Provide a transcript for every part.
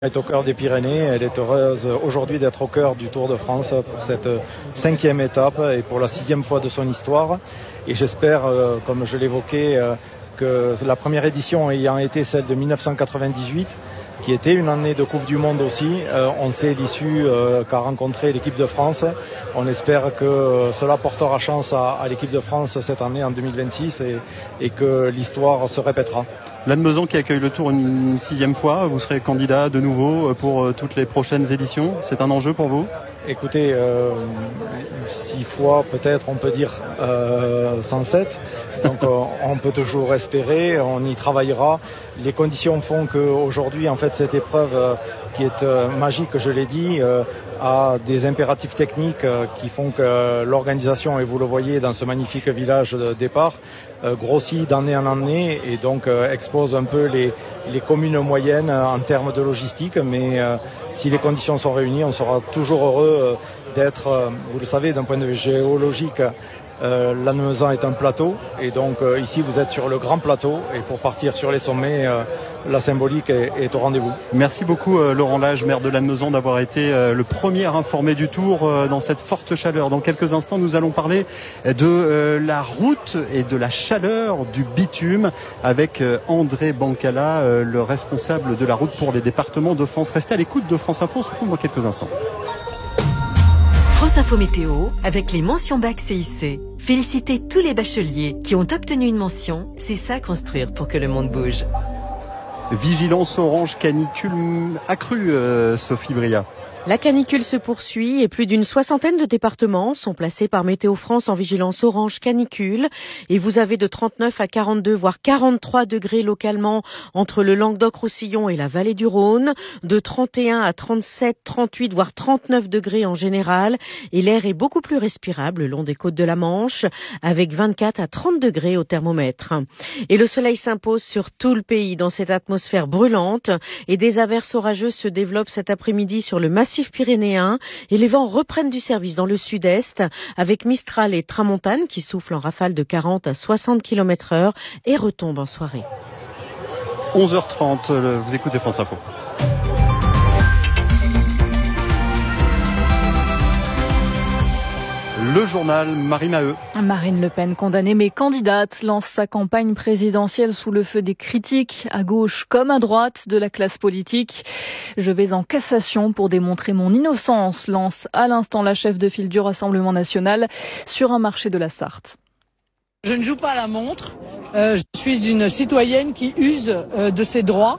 Elle est au cœur des Pyrénées, elle est heureuse aujourd'hui d'être au cœur du Tour de France pour cette 5e étape et pour la 6e fois de son histoire. Et j'espère, comme je l'évoquais, que la première édition ayant été celle de 1998, qui était une année de Coupe du Monde aussi, on sait l'issue qu'a rencontré l'équipe de France. On espère que cela portera chance à l'équipe de France cette année en 2026 et que l'histoire se répétera. Lannemezan qui accueille le Tour une 6e fois, vous serez candidat de nouveau pour toutes les prochaines éditions. C'est un enjeu pour vous ? Écoutez, 6 fois peut-être, on peut dire 107. Donc on peut toujours espérer, on y travaillera. Les conditions font qu'aujourd'hui, en fait, cette épreuve qui est magique, je l'ai dit, a des impératifs techniques qui font que l'organisation, et vous le voyez dans ce magnifique village de départ, grossit d'année en année et donc expose un peu les communes moyennes en termes de logistique. Mais si les conditions sont réunies, on sera toujours heureux d'être, vous le savez, d'un point de vue géologique, Lannemezan est un plateau et donc ici vous êtes sur le grand plateau et pour partir sur les sommets, la symbolique est au rendez-vous. Merci beaucoup Laurent Lage, maire de Lannemezan, d'avoir été le premier informé du Tour dans cette forte chaleur. Dans quelques instants, nous allons parler de la route et de la chaleur du bitume avec André Bancala, le responsable de la route pour les départements de France. Restez à l'écoute de France Info, on se retrouve dans quelques instants. France Info Météo avec les mentions bac CIC. Félicitez tous les bacheliers qui ont obtenu une mention. C'est ça construire pour que le monde bouge. Vigilance orange canicule accrue, Sophie Bria. La canicule se poursuit et plus d'une 60aine de départements sont placés par Météo France en vigilance orange canicule. Et vous avez de 39 à 42, voire 43 degrés localement entre le Languedoc-Roussillon et la vallée du Rhône. De 31 à 37, 38, voire 39 degrés en général. Et l'air est beaucoup plus respirable le long des côtes de la Manche, avec 24 à 30 degrés au thermomètre. Et le soleil s'impose sur tout le pays dans cette atmosphère brûlante. Et des averses orageuses se développent cet après-midi sur le massif pyrénéen et les vents reprennent du service dans le sud-est avec Mistral et Tramontane qui soufflent en rafale de 40 à 60 km/h et retombent en soirée. 11h30, vous écoutez France Info. Le journal Marie Maheu. Marine Le Pen, condamnée mais candidate, lance sa campagne présidentielle sous le feu des critiques, à gauche comme à droite de la classe politique. Je vais en cassation pour démontrer mon innocence, lance à l'instant la chef de file du Rassemblement national sur un marché de la Sarthe. Je ne joue pas à la montre, je suis une citoyenne qui use de ses droits,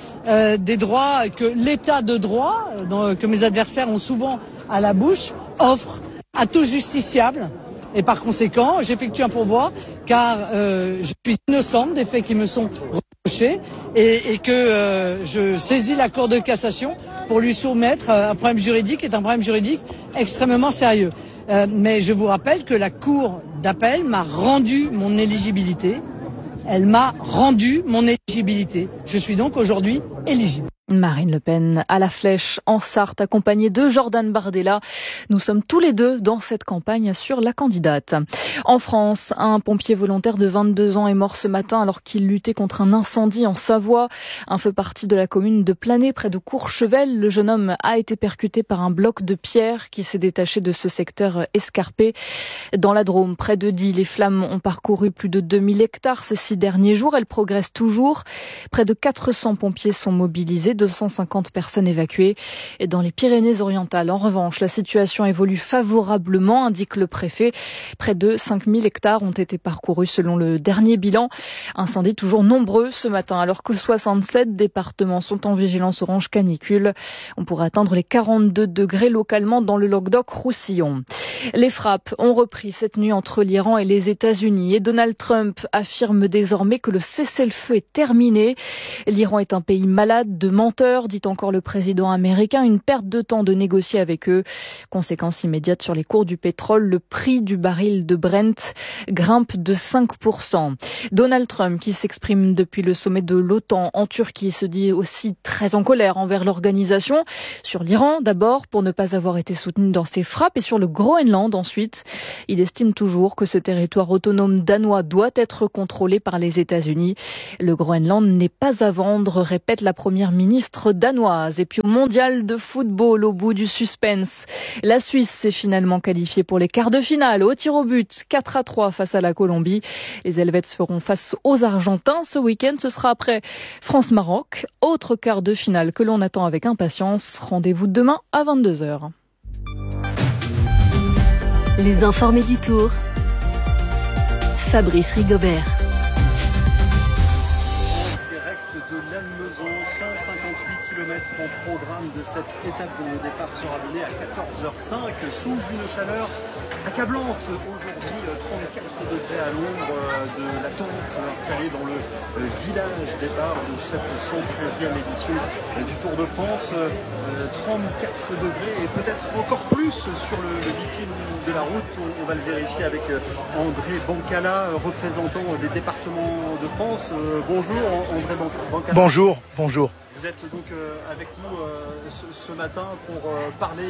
des droits que l'état de droit, que mes adversaires ont souvent à la bouche, offre à tout justiciable. Et par conséquent, j'effectue un pourvoi car je suis innocente des faits qui me sont reprochés et que je saisis la Cour de cassation pour lui soumettre un problème juridique qui est un problème juridique extrêmement sérieux. Mais je vous rappelle que la Cour d'appel m'a rendu mon éligibilité. Elle m'a rendu mon éligibilité. Je suis donc aujourd'hui éligible. Marine Le Pen à la Flèche en Sarthe, accompagnée de Jordan Bardella. Nous sommes tous les deux dans cette campagne, assure la candidate. En France, un pompier volontaire de 22 ans est mort ce matin alors qu'il luttait contre un incendie en Savoie. Un feu parti de la commune de Planay, près de Courchevel. Le jeune homme a été percuté par un bloc de pierre qui s'est détaché de ce secteur escarpé. Dans la Drôme, près de Die, les flammes ont parcouru plus de 2000 hectares ces 6 derniers jours. Elles progressent toujours. Près de 400 pompiers sont mobilisés, 250 personnes évacuées. Et dans les Pyrénées-Orientales, en revanche, la situation évolue favorablement, indique le préfet. Près de 5000 hectares ont été parcourus selon le dernier bilan. Incendies toujours nombreux ce matin, alors que 67 départements sont en vigilance orange canicule. On pourrait atteindre les 42 degrés localement dans le Languedoc-Roussillon. Les frappes ont repris cette nuit entre l'Iran et les États-Unis et Donald Trump affirme désormais que le cessez-le-feu est terminé. L'Iran est un pays malade de menteur, dit encore le président américain, une perte de temps de négocier avec eux. Conséquence immédiate sur les cours du pétrole, le prix du baril de Brent grimpe de 5%. Donald Trump, qui s'exprime depuis le sommet de l'OTAN en Turquie, se dit aussi très en colère envers l'organisation. Sur l'Iran d'abord, pour ne pas avoir été soutenu dans ses frappes, et sur le Groenland ensuite. Il estime toujours que ce territoire autonome danois doit être contrôlé par les États-Unis. Le Groenland n'est pas à vendre, répète la première ministre ministre danoise. Et puis au mondial de football, au bout du suspense, la Suisse s'est finalement qualifiée pour les quarts de finale au tir au but 4-3 face à la Colombie. Les Helvètes feront face aux Argentins ce week-end. Ce sera après France-Maroc. Autre quart de finale que l'on attend avec impatience. Rendez-vous demain à 22h. Les informés du Tour. Fabrice Rigobert. De Lannemezan, 158 km en programme de cette étape dont le départ sera donné à 14h05 sous une chaleur accablante. Aujourd'hui, 34 degrés à l'ombre de la tente installée dans le village départ de cette 113e édition du Tour de France. 34 degrés et peut-être encore plus sur le bitume de la route. On va le vérifier avec André Bancala, représentant des départements de France. Bonjour André Bancala. Bonjour. Vous êtes donc avec nous ce matin pour parler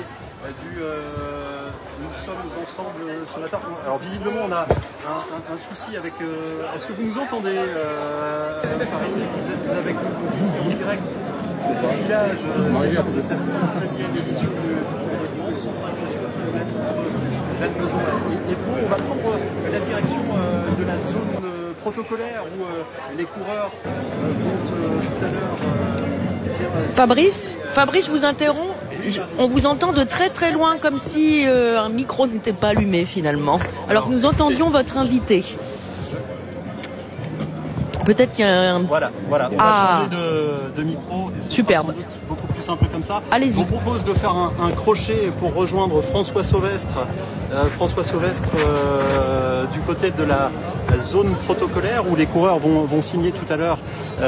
nous sommes ensemble ce matin. Alors visiblement on a un souci avec... Est-ce que vous nous entendez Paris, vous êtes avec nous ici en direct du village de cette 113e édition du Tour de France, 158 km entre Lannemezan et Pau. On va prendre la direction de la zone protocolaire où les coureurs vont tout à l'heure... Fabrice, je vous interromps. On vous entend de très très loin, comme si un micro n'était pas allumé finalement. Alors que nous entendions votre invité. Peut-être qu'il y a un... Voilà. On va changer de micro. Et ce superbe. sera sans doute beaucoup plus simple comme ça. Allez-y. Je vous propose de faire un crochet pour rejoindre François Sauvestre. Du côté de la zone protocolaire où les coureurs vont signer tout à l'heure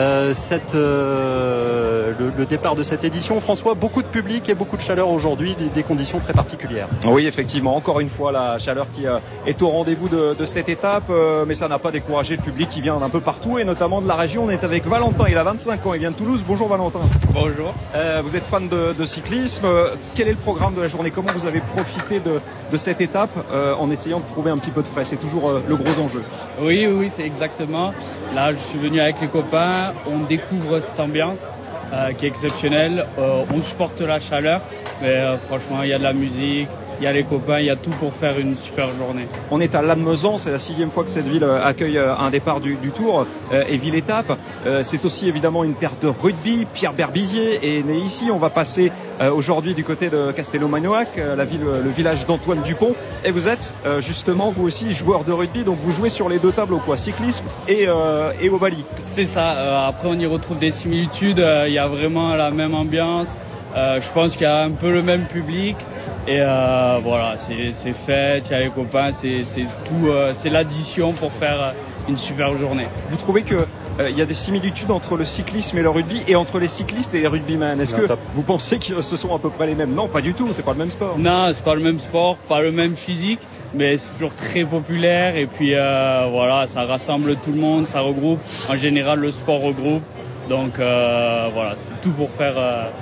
le départ de cette édition. François, beaucoup de public et beaucoup de chaleur aujourd'hui, des conditions très particulières. Oui, effectivement, encore une fois la chaleur qui est au rendez-vous de cette étape, mais ça n'a pas découragé le public qui vient d'un peu partout et notamment de la région. On est avec Valentin, il a 25 ans, il vient de Toulouse. Bonjour Valentin. Bonjour. Vous êtes fan de cyclisme. Quel est le programme de la journée? Comment vous avez profité de cette étape en essayant de trouver un petit peu de frais? C'est toujours le gros enjeu. Oui, c'est exactement. Là, je suis venu avec les copains. On découvre cette ambiance qui est exceptionnelle. On supporte la chaleur, mais franchement, il y a de la musique. Il y a les copains, il y a tout pour faire une super journée. On est à Lannemezan, c'est la 6e fois que cette ville accueille un départ du Tour et ville-étape. C'est aussi évidemment une terre de rugby. Pierre Berbizier est né ici. On va passer aujourd'hui du côté de Castelnau-Magnoac, le village d'Antoine Dupont. Et vous êtes justement vous aussi joueur de rugby, donc vous jouez sur les deux tableaux, cyclisme et Ovalie. C'est ça, après on y retrouve des similitudes, il y a vraiment la même ambiance. Je pense qu'il y a un peu le même public. Et voilà, c'est fête, il y a les copains, c'est tout, c'est l'addition pour faire une super journée. Vous trouvez que il y a des similitudes entre le cyclisme et le rugby et entre les cyclistes et les rugbymen? Est-ce que vous pensez que ce sont à peu près les mêmes? Non, pas du tout, c'est pas le même sport. Non, c'est pas le même sport, pas le même physique, mais c'est toujours très populaire et puis voilà, ça rassemble tout le monde, ça regroupe. En général, le sport regroupe, donc voilà, c'est tout pour faire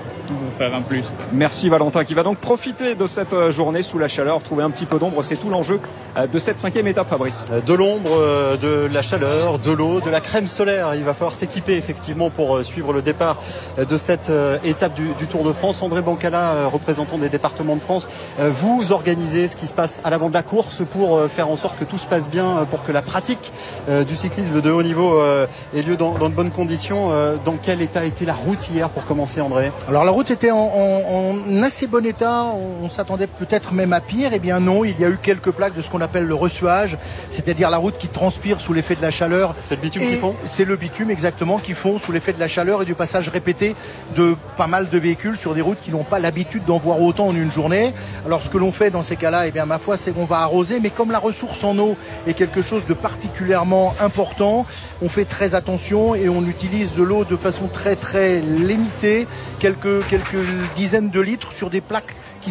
un plus. Merci Valentin qui va donc profiter de cette journée sous la chaleur, trouver un petit peu d'ombre, c'est tout l'enjeu de cette 5e étape, Fabrice. De l'ombre, de la chaleur, de l'eau, de la crème solaire. Il va falloir s'équiper effectivement pour suivre le départ de cette étape du Tour de France. André Bancala, représentant des départements de France, vous organisez ce qui se passe à l'avant de la course pour faire en sorte que tout se passe bien, pour que la pratique du cyclisme de haut niveau ait lieu dans de bonnes conditions. Dans quel état était la route hier pour commencer, André? Alors la route était en assez bon état, on s'attendait peut-être même à pire. Eh bien non, il y a eu quelques plaques de ce qu'on appelle le ressuage, c'est-à-dire la route qui transpire sous l'effet de la chaleur. C'est le bitume qui fond? C'est le bitume exactement qui fond sous l'effet de la chaleur et du passage répété de pas mal de véhicules sur des routes qui n'ont pas l'habitude d'en voir autant en une journée. Alors ce que l'on fait dans ces cas-là, eh bien ma foi, c'est qu'on va arroser, mais comme la ressource en eau est quelque chose de particulièrement important, on fait très attention et on utilise de l'eau de façon très très limitée, quelques dizaines de litres sur des plaques qui sont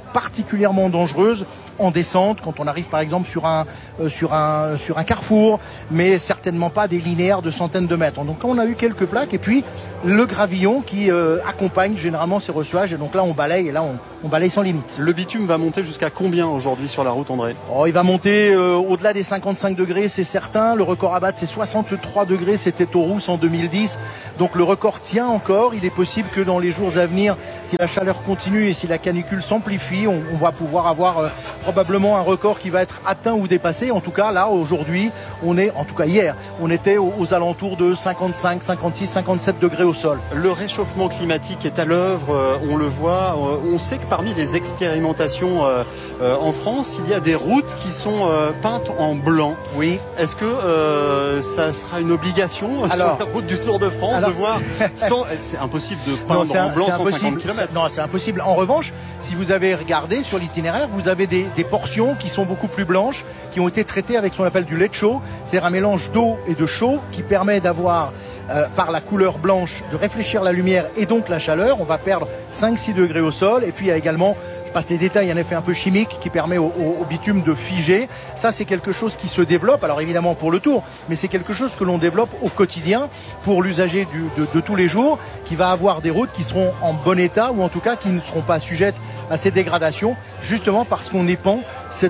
particulièrement dangereuses en descente, quand on arrive par exemple sur un carrefour, mais certainement pas des linéaires de centaines de mètres. Donc là, on a eu quelques plaques, et puis le gravillon qui accompagne généralement ces reçuages, et donc là on balaye, et là on balaye sans limite. Le bitume va monter jusqu'à combien aujourd'hui sur la route, André ? Il va monter au-delà des 55 degrés, c'est certain. Le record à battre, c'est 63 degrés, c'était au Rousse en 2010. Donc le record tient encore. Il est possible que dans les jours à venir, si la chaleur continue et si la canicule s'amplifie, on va pouvoir avoir probablement un record qui va être atteint ou dépassé. En tout cas, là, aujourd'hui, hier, on était aux alentours de 55, 56, 57 degrés au sol. Le réchauffement climatique est à l'œuvre, on le voit. On sait que parmi les expérimentations en France, il y a des routes qui sont peintes en blanc. Oui. Est-ce que ça sera une obligation sur la route du Tour de France de voir c'est impossible de peindre en blanc 150 km. Non, c'est impossible. En revanche, si vous avez regardé sur l'itinéraire, vous avez des portions qui sont beaucoup plus blanches, qui ont été traitées avec ce qu'on appelle du lecho, c'est-à-dire un mélange d'eau et de chaud qui permet d'avoir par la couleur blanche de réfléchir la lumière et donc la chaleur. On va perdre 5-6 degrés au sol, et puis il y a également, je passe les détails, il y a un effet un peu chimique qui permet au bitume de figer. Ça, c'est quelque chose qui se développe, alors évidemment pour le Tour, mais c'est quelque chose que l'on développe au quotidien pour l'usager de tous les jours, qui va avoir des routes qui seront en bon état, ou en tout cas qui ne seront pas sujettes à ces dégradations, justement parce qu'on épand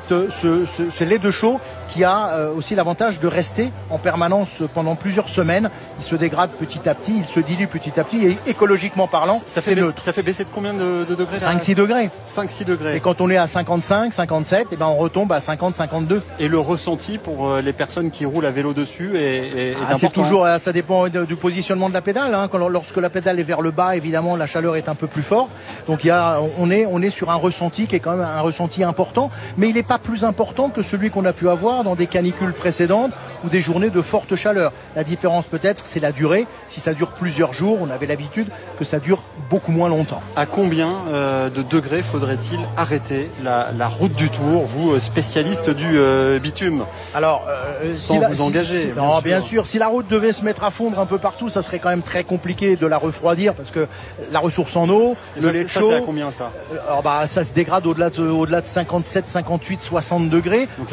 ce lait de chaux qui a aussi l'avantage de rester en permanence pendant plusieurs semaines. Il se dégrade petit à petit, il se dilue petit à petit, et écologiquement parlant, ça fait baisser de combien de degrés? 5-6 degrés. 5-6 degrés. Et quand on est à 55, 57, et ben on retombe à 50, 52. Et le ressenti pour les personnes qui roulent à vélo dessus est important. C'est toujours, ça dépend du positionnement de la pédale. Lorsque la pédale est vers le bas, évidemment, la chaleur est un peu plus forte. Donc on est sur un ressenti qui est quand même un ressenti important, mais il n'est pas plus important que celui qu'on a pu avoir dans des canicules précédentes ou des journées de forte chaleur. La différence peut-être, c'est la durée. Si ça dure plusieurs jours, on avait l'habitude que ça dure beaucoup moins longtemps. À combien de degrés faudrait-il arrêter la route du Tour, vous spécialiste du bitume? Alors, vous engager. Bien sûr. Si la route devait se mettre à fondre un peu partout, ça serait quand même très compliqué de la refroidir, parce que la ressource en eau, le lait chaud. Ça, c'est à combien ça? Alors ça se dégrade au-delà de 57, 58, 60 degrés. Donc là,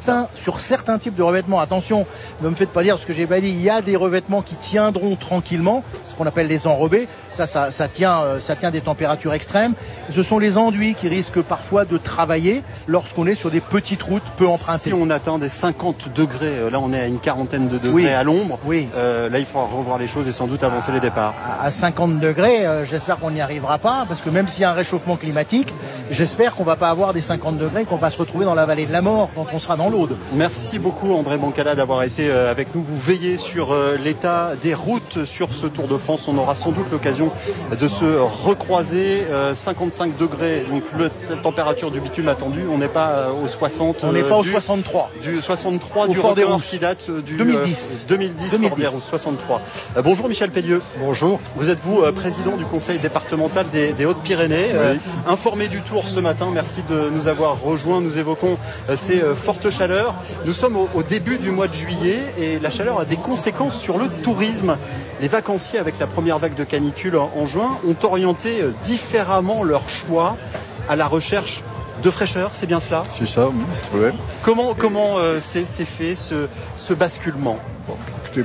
sur certains types de revêtements. Attention, ne me faites pas dire ce que j'ai pas dit. Il y a des revêtements qui tiendront tranquillement, ce qu'on appelle les enrobés. Ça tient des températures extrêmes. Ce sont les enduits qui risquent parfois de travailler lorsqu'on est sur des petites routes peu empruntées. Si on atteint des 50 degrés, là on est à une quarantaine de degrés à l'ombre. Oui. Là il faudra revoir les choses et sans doute avancer les départs. À 50 degrés, j'espère qu'on n'y arrivera pas, parce que même s'il y a un réchauffement climatique, j'espère qu'on va pas avoir des 50 degrés, qu'on va se retrouver dans la vallée de la mort quand on sera dans l'Aude. Merci beaucoup André Bancala d'avoir été avec nous. Vous veillez sur l'état des routes sur ce Tour de France. On aura sans doute l'occasion de se recroiser. 55 degrés, donc la température du bitume attendue. On n'est pas au 60. On n'est pas au 63. Du 63 du record qui date du 2010. 2010. Fort des Rousses, 63. Bonjour Michel Pellieu. Bonjour. Vous êtes président du conseil départemental des Hautes-Pyrénées. Oui. Informé du Tour ce matin. Merci de nous avoir rejoints. Nous évoquons ces fortes chaleurs. Nous sommes au début du mois de juillet et la chaleur a des conséquences sur le tourisme. Les vacanciers, avec la première vague de canicule en juin, ont orienté différemment leur choix à la recherche de fraîcheur, c'est bien cela? C'est ça, oui. Comment s'est fait ce basculement? Écoutez,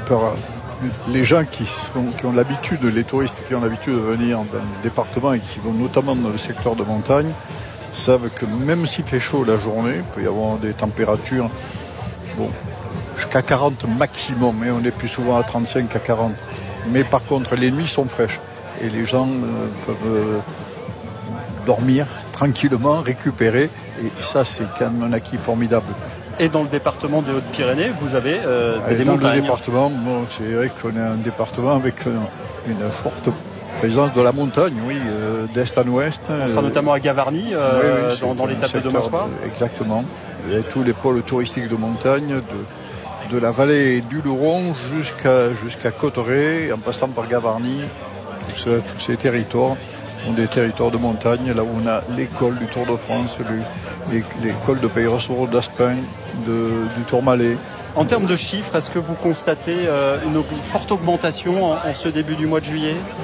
les gens qui ont l'habitude, les touristes qui ont l'habitude de venir dans le département et qui vont notamment dans le secteur de montagne, savent que même s'il fait chaud la journée, il peut y avoir des températures jusqu'à 40 maximum, mais on est plus souvent à 35 à 40. Mais par contre, les nuits sont fraîches et les gens peuvent dormir tranquillement, récupérer, et ça c'est quand même un acquis formidable. Et dans le département des Hautes-Pyrénées, vous avez des montagnes. Dans le département, c'est vrai qu'on est un département avec une forte présence de la montagne, oui, d'est en ouest. On sera notamment à Gavarnie, dans l'étape de Domassois. Exactement. Il y a tous les pôles touristiques de montagne, de la vallée du Luron jusqu'à Cotteret, en passant par Gavarnie. Tous ces territoires sont des territoires de montagne, là où on a l'école du Tour de France, l'école de Pays-Ressources, d'Aspin, du Tourmalet. En termes de chiffres, est-ce que vous constatez une forte augmentation en ce début du mois de juillet?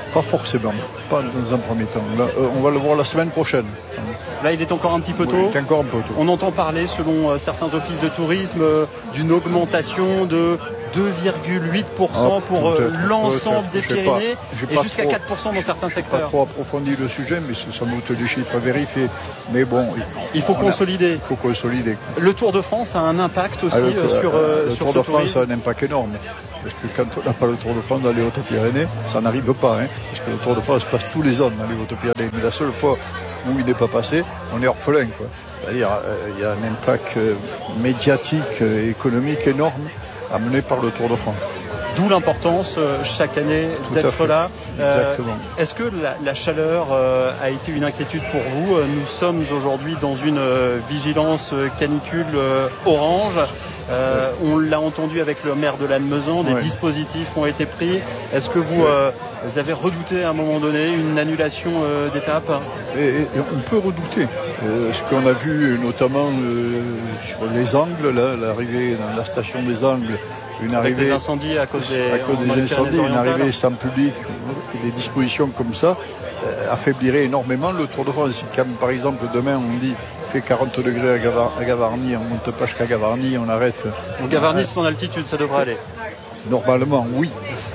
Pas forcément, pas dans un premier temps. Là, on va le voir la semaine prochaine. Là, il est encore un petit peu tôt. Oui, il est encore un peu tôt. On entend parler, selon certains offices de tourisme, d'une augmentation de 2,8% pour l'ensemble des Pyrénées et jusqu'à 4% dans certains secteurs. Pas trop approfondi le sujet, mais c'est sans doute des chiffres à vérifier. Mais bon, il faut consolider. Il faut consolider. Le Tour de France a un impact aussi sur le Tour de France a un impact énorme. Parce que quand on n'a pas le Tour de France dans les Hautes-Pyrénées, ça n'arrive pas. Parce que le Tour de France passe tous les ans dans les Hautes-Pyrénées. Mais la seule fois où il n'est pas passé, on est orphelin. C'est-à-dire il y a un impact médiatique, économique énorme amené par le Tour de France. D'où l'importance chaque année d'être là. Exactement. Est-ce que la chaleur a été une inquiétude pour vous? Nous sommes aujourd'hui dans une vigilance canicule orange. On l'a entendu avec le maire de Lannemezan, des dispositifs ont été pris. Est-ce que vous avez redouté à un moment donné une annulation d'étape? Et on peut redouter. Ce qu'on a vu notamment sur les Angles, là, l'arrivée dans la station des Angles, une arrivée des incendies à cause des incendies, une arrivée sans public, et des dispositions comme ça affaibliraient énormément le Tour de France. Quand par exemple demain on dit fait 40 degrés à Gavarnie, on ne monte pas jusqu'à Gavarnie, on arrête. Donc Gavarnie, c'est en altitude, ça devrait aller. Normalement oui.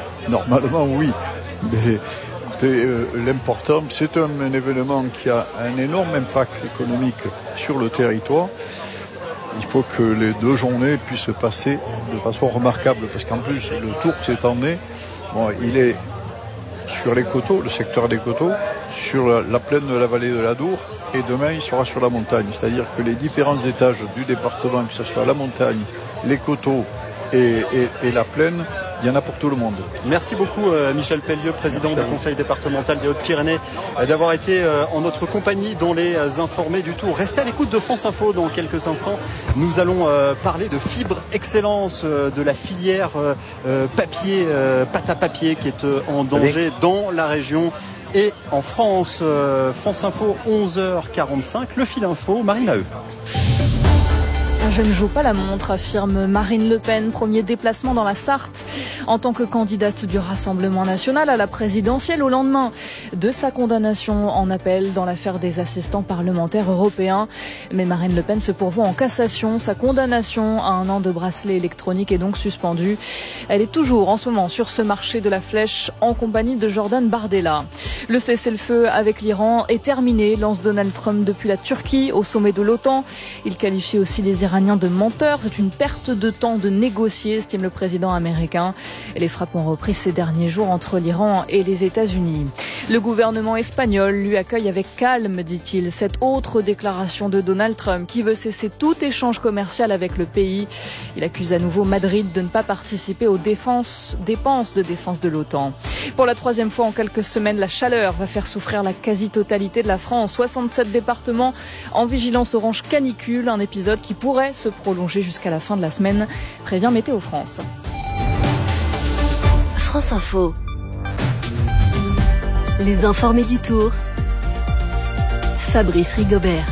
Mais l'important, c'est un événement qui a un énorme impact économique sur le territoire. Il faut que les 2 journées puissent se passer de façon remarquable, parce qu'en plus, le Tour cette année, il est sur les coteaux, le secteur des coteaux, sur la plaine de la vallée de l'Adour, et demain, il sera sur la montagne. C'est-à-dire que les différents étages du département, que ce soit la montagne, les coteaux et la plaine, il y en a pour tout le monde. Merci beaucoup Michel Pellieu, président du conseil départemental des Hautes-Pyrénées, d'avoir été en notre compagnie dans les informés du Tour. Restez à l'écoute de France Info dans quelques instants. Nous allons parler de Fibre Excellence, de la filière papier, pâte à papier qui est en danger dans la région et en France. France Info 11h45, le fil info, Marie Maheu. Je ne joue pas la montre, affirme Marine Le Pen. Premier déplacement dans la Sarthe en tant que candidate du Rassemblement national à la présidentielle au lendemain de sa condamnation en appel dans l'affaire des assistants parlementaires européens. Mais Marine Le Pen se pourvoit en cassation. Sa condamnation à 1 an de bracelet électronique est donc suspendue. Elle est toujours en ce moment sur ce marché de la Flèche en compagnie de Jordan Bardella. Le cessez-le-feu avec l'Iran est terminé, lance Donald Trump depuis la Turquie au sommet de l'OTAN. Il qualifie aussi les Iraniens de menteurs. C'est une perte de temps de négocier, estime le président américain. Les frappes ont repris ces derniers jours entre l'Iran et les États-Unis. Le gouvernement espagnol lui accueille avec calme, dit-il, cette autre déclaration de Donald Trump qui veut cesser tout échange commercial avec le pays. Il accuse à nouveau Madrid de ne pas participer aux dépenses de défense de l'OTAN. Pour la 3e fois en quelques semaines, la chaleur va faire souffrir la quasi-totalité de la France. 67 départements en vigilance orange canicule, un épisode qui pourrait se prolonger jusqu'à la fin de la semaine, prévient Météo France. France Info. Les informés du Tour. Fabrice Rigobert.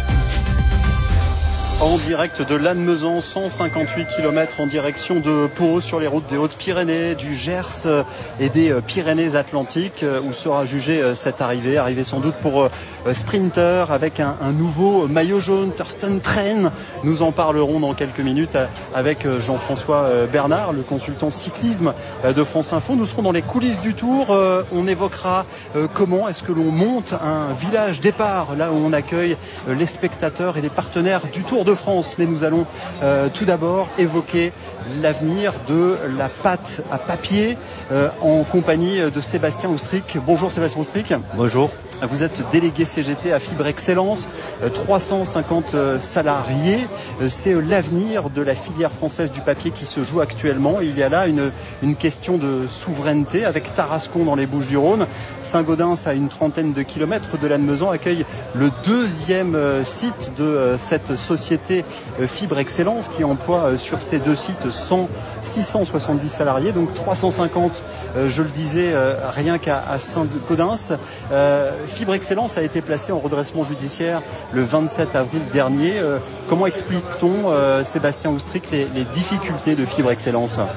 En direct de Lannemezan, 158 km en direction de Pau sur les routes des Hautes-Pyrénées, du Gers et des Pyrénées-Atlantiques où sera jugée cette arrivée sans doute pour sprinter avec un nouveau maillot jaune, Thorsten Tren. Nous en parlerons dans quelques minutes avec Jean-François Bernard, le consultant cyclisme de France Info. Nous serons dans les coulisses du Tour. On évoquera comment est-ce que l'on monte un village départ, là où on accueille les spectateurs et les partenaires du Tour de France. Mais nous allons tout d'abord évoquer l'avenir de la pâte à papier en compagnie de Sébastien Oustric. Bonjour Sébastien Oustric. Bonjour. Vous êtes délégué CGT à Fibre Excellence, 350 salariés. C'est l'avenir de la filière française du papier qui se joue actuellement. Il y a là une question de souveraineté avec Tarascon dans les Bouches-du-Rhône. Saint-Gaudens, à une trentaine de kilomètres de Lannemezan, accueille le 2e site de cette société Fibre Excellence qui emploie sur ces 2 sites 670 salariés, donc 350, je le disais, rien qu'à Saint-Gaudens. Fibre Excellence a été placée en redressement judiciaire le 27 avril dernier. Comment explique-t-on, Sébastien Oustric, les difficultés de Fibre Excellence ?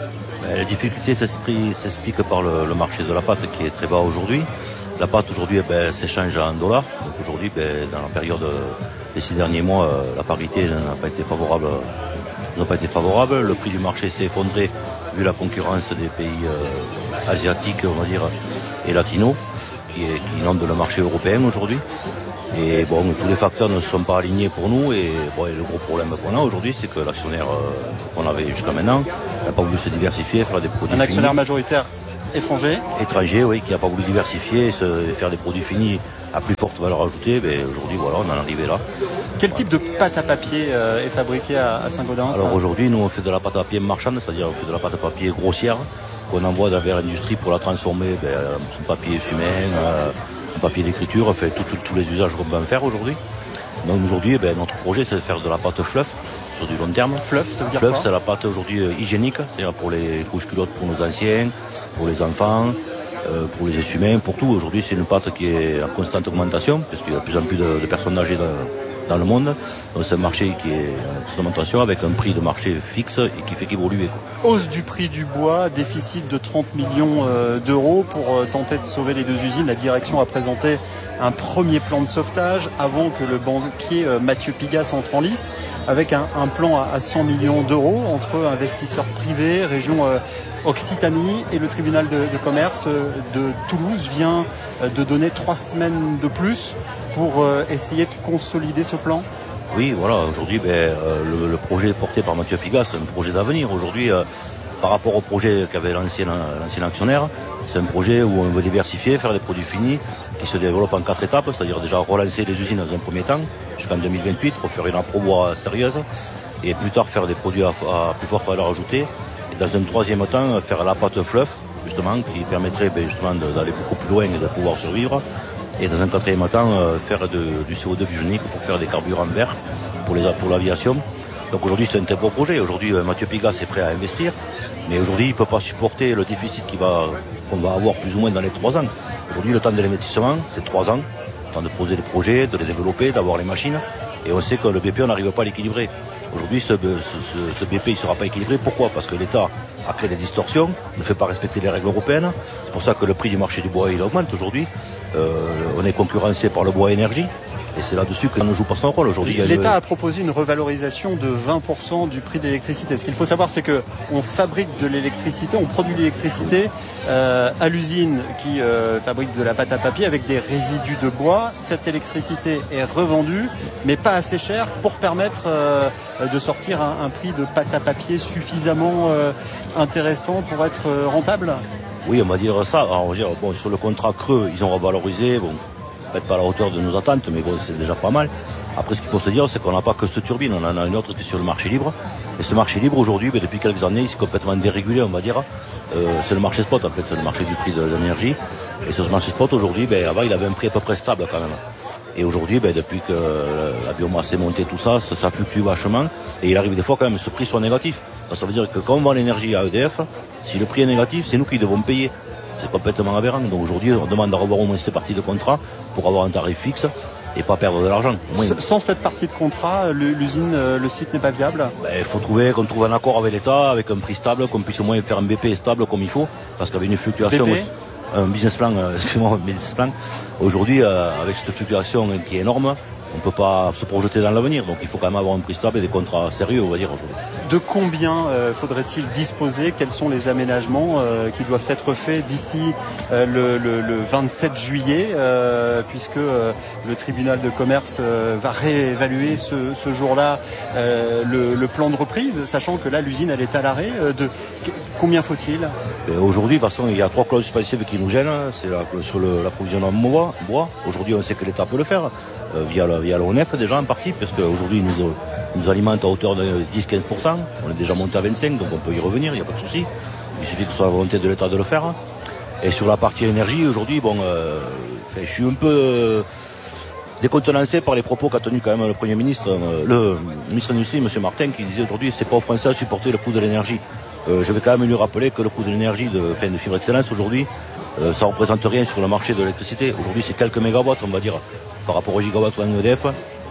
La difficulté s'explique par le marché de la pâte qui est très bas aujourd'hui. La pâte aujourd'hui s'échange en dollars. Donc aujourd'hui, dans la période des 6 derniers mois, la parité n'a pas été favorable. Le prix du marché s'est effondré vu la concurrence des pays asiatiques, on va dire, et latinos, qui inondent le marché européen aujourd'hui. Et bon, tous les facteurs ne sont pas alignés pour nous. Et le gros problème qu'on a aujourd'hui, c'est que l'actionnaire qu'on avait jusqu'à maintenant n'a pas voulu se diversifier, faire des produits finis. Un actionnaire majoritaire étranger, oui, qui n'a pas voulu diversifier, faire des produits finis à plus forte valeur ajoutée. Aujourd'hui, voilà, on en est arrivé là. Quel type de pâte à papier est fabriquée à Saint-Gaudens? Alors aujourd'hui, nous on fait de la pâte à papier marchande, c'est-à-dire on fait de la pâte à papier grossière qu'on envoie vers l'industrie pour la transformer en papier fumé, en papier d'écriture, on fait tous les usages qu'on peut en faire aujourd'hui. Donc aujourd'hui, notre projet c'est de faire de la pâte fluff sur du long terme. Fluff, ça veut dire quoi? Fluff, c'est la pâte aujourd'hui hygiénique, c'est-à-dire pour les couches culottes pour nos anciens, pour les enfants, pour les essuie-mains, pour tout. Aujourd'hui, c'est une pâte qui est en constante augmentation, parce qu'il y a de plus en plus de personnes âgées dans le monde. Donc c'est un marché qui est en constante augmentation avec un prix de marché fixe et qui fait qu'évoluer. Hausse du prix du bois, déficit de 30 millions d'euros pour tenter de sauver les 2 usines. La direction a présenté un premier plan de sauvetage avant que le banquier Mathieu Pigas entre en lice, avec un plan à 100 millions d'euros entre investisseurs privés, région Occitanie, et le tribunal de commerce de Toulouse vient de donner 3 semaines de plus pour essayer de consolider ce plan. Oui, voilà, aujourd'hui, le projet porté par Mathieu Pigas, c'est un projet d'avenir. Aujourd'hui, par rapport au projet qu'avait l'ancien actionnaire, c'est un projet où on veut diversifier, faire des produits finis qui se développent en 4 étapes, c'est-à-dire déjà relancer les usines dans un premier temps, jusqu'en 2028, pour faire une approboie sérieuse, et plus tard faire des produits à plus forte valeur ajoutée, et dans un troisième temps, faire la pâte fluff, justement, qui permettrait justement d'aller beaucoup plus loin et de pouvoir survivre. Et dans un quatrième temps, faire du CO2 biogénique pour faire des carburants verts pour l'aviation. Donc aujourd'hui, c'est un très beau projet. Aujourd'hui, Mathieu Pigas est prêt à investir. Mais aujourd'hui, il ne peut pas supporter le déficit qu'on va avoir plus ou moins dans les 3 ans. Aujourd'hui, le temps de l'investissement, c'est 3 ans. Le temps de poser les projets, de les développer, d'avoir les machines. Et on sait que le BP, on n'arrive pas à l'équilibrer. Aujourd'hui, ce BP, il ne sera pas équilibré. Pourquoi? Parce que l'État a créé des distorsions, ne fait pas respecter les règles européennes. C'est pour ça que le prix du marché du bois, il augmente aujourd'hui. On est concurrencé par le bois énergie. Et c'est là-dessus qu'on ne joue pas son rôle aujourd'hui. L'État a proposé une revalorisation de 20% du prix de l'électricité. Ce qu'il faut savoir, c'est qu'on fabrique de l'électricité, on produit de l'électricité à l'usine qui fabrique de la pâte à papier avec des résidus de bois. Cette électricité est revendue, mais pas assez cher pour permettre de sortir un prix de pâte à papier suffisamment intéressant pour être rentable. Oui, on va dire ça. Alors, on va dire, sur le contrat creux, ils ont revalorisé. Peut-être pas à la hauteur de nos attentes, mais c'est déjà pas mal. Après, ce qu'il faut se dire, c'est qu'on n'a pas que cette turbine, on en a une autre qui est sur le marché libre. Et ce marché libre, aujourd'hui, depuis quelques années, il s'est complètement dérégulé, on va dire. C'est le marché spot, en fait, c'est le marché du prix de l'énergie. Et sur ce marché spot, aujourd'hui, avant, il avait un prix à peu près stable quand même. Et aujourd'hui, depuis que la biomasse est montée, tout ça, ça fluctue vachement. Et il arrive des fois quand même que ce prix soit négatif. Donc, ça veut dire que quand on vend l'énergie à EDF, si le prix est négatif, c'est nous qui devons payer. C'est complètement aberrant. Donc aujourd'hui, on demande à revoir au moins cette partie de contrat pour avoir un tarif fixe et pas perdre de l'argent. Sans cette partie de contrat, l'usine, le site n'est pas viable? Il faut qu'on trouve un accord avec l'État, avec un prix stable, qu'on puisse au moins faire un BP stable comme il faut, parce qu'avec une fluctuation... BP un business plan, un business plan. Aujourd'hui, avec cette fluctuation qui est énorme, on ne peut pas se projeter dans l'avenir. Donc il faut quand même avoir un prix stable et des contrats sérieux, on va dire, aujourd'hui. De combien faudrait-il disposer? Quels sont les aménagements qui doivent être faits d'ici le 27 juillet, puisque le tribunal de commerce va réévaluer ce jour-là le plan de reprise, sachant que là, l'usine, elle est à l'arrêt. Combien faut-il? Aujourd'hui, de toute façon, il y a 3 clauses suspensives qui nous gênent. C'est sur l'approvisionnement en bois. Aujourd'hui, on sait que l'État peut le faire via l'ONF déjà en partie, parce qu'aujourd'hui, il nous alimente à hauteur de 10-15%. On est déjà monté à 25%, donc on peut y revenir, il n'y a pas de souci. Il suffit que ce soit la volonté de l'État de le faire. Et sur la partie énergie, aujourd'hui, je suis un peu décontenancé par les propos qu'a tenu quand même le Premier ministre, le ministre de l'Industrie, M. Martin, qui disait aujourd'hui c'est pas aux Français à supporter le coût de l'énergie. Je vais quand même lui rappeler que le coût de l'énergie de Fibre Excellence aujourd'hui, ça ne représente rien sur le marché de l'électricité. Aujourd'hui, c'est quelques mégawatts, on va dire, par rapport aux gigawatts en EDF.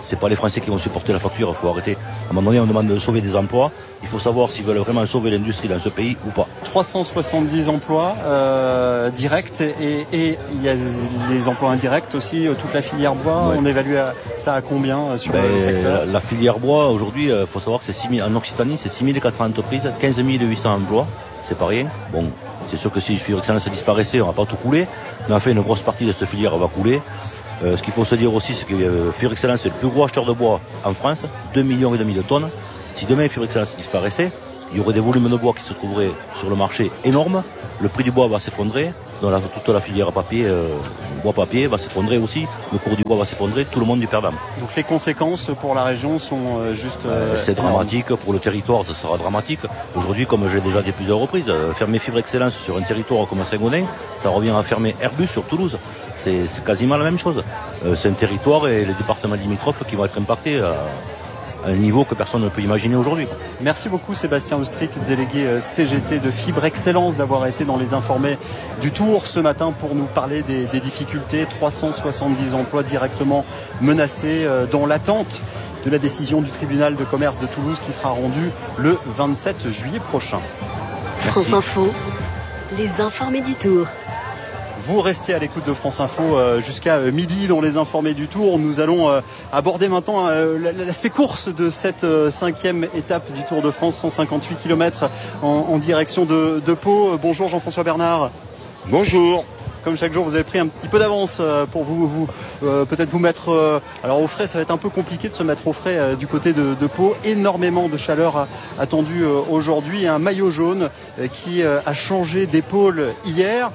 c'est pas les Français qui vont supporter la facture, il faut arrêter. À un moment donné, on demande de sauver des emplois. Il faut savoir s'ils veulent vraiment sauver l'industrie dans ce pays ou pas. 370 emplois directs et il y a les emplois indirects aussi, toute la filière bois. Ouais. On évalue ça à combien sur le secteur? La filière bois, aujourd'hui, il faut savoir que en Occitanie, c'est 6400 entreprises, 15 800 emplois. C'est pas rien. Bon, c'est sûr que si Fibre Excellence disparaissait, on va pas tout couler. Mais en fait, une grosse partie de cette filière va couler. Ce qu'il faut se dire aussi, c'est que Fibre Excellence est le plus gros acheteur de bois en France, 2,5 millions de tonnes. Si demain Fibre Excellence disparaissait, il y aurait des volumes de bois qui se trouveraient sur le marché énormes. Le prix du bois va s'effondrer. Toute la filière papier, bois-papier va s'effondrer aussi. Le cours du bois va s'effondrer. Tout le monde y perdant. Donc les conséquences pour la région sont juste... c'est dramatique. Pour le territoire, ça sera dramatique. Aujourd'hui, comme je l'ai déjà dit plusieurs reprises, fermer Fibre Excellence sur un territoire comme Saint-Gaudin, ça revient à fermer Airbus sur Toulouse. C'est quasiment la même chose. C'est un territoire et les départements limitrophes qui vont être impactés à un niveau que personne ne peut imaginer aujourd'hui. Merci beaucoup Sébastien Austric, délégué CGT de Fibre Excellence, d'avoir été dans les informés du Tour ce matin pour nous parler des difficultés. 370 emplois directement menacés dans l'attente de la décision du tribunal de commerce de Toulouse qui sera rendue le 27 juillet prochain. Merci. France Info, les informés du Tour. Vous restez à l'écoute de France Info jusqu'à midi dans les informés du Tour. Nous allons aborder maintenant l'aspect course de cette 5e étape du Tour de France, 158 km en direction de Pau. Bonjour Jean-François Bernard. Bonjour. Comme chaque jour, vous avez pris un petit peu d'avance pour vous peut-être vous mettre alors au frais. Ça va être un peu compliqué de se mettre au frais du côté de Pau. Énormément de chaleur attendue aujourd'hui. Un maillot jaune qui a changé d'épaule hier.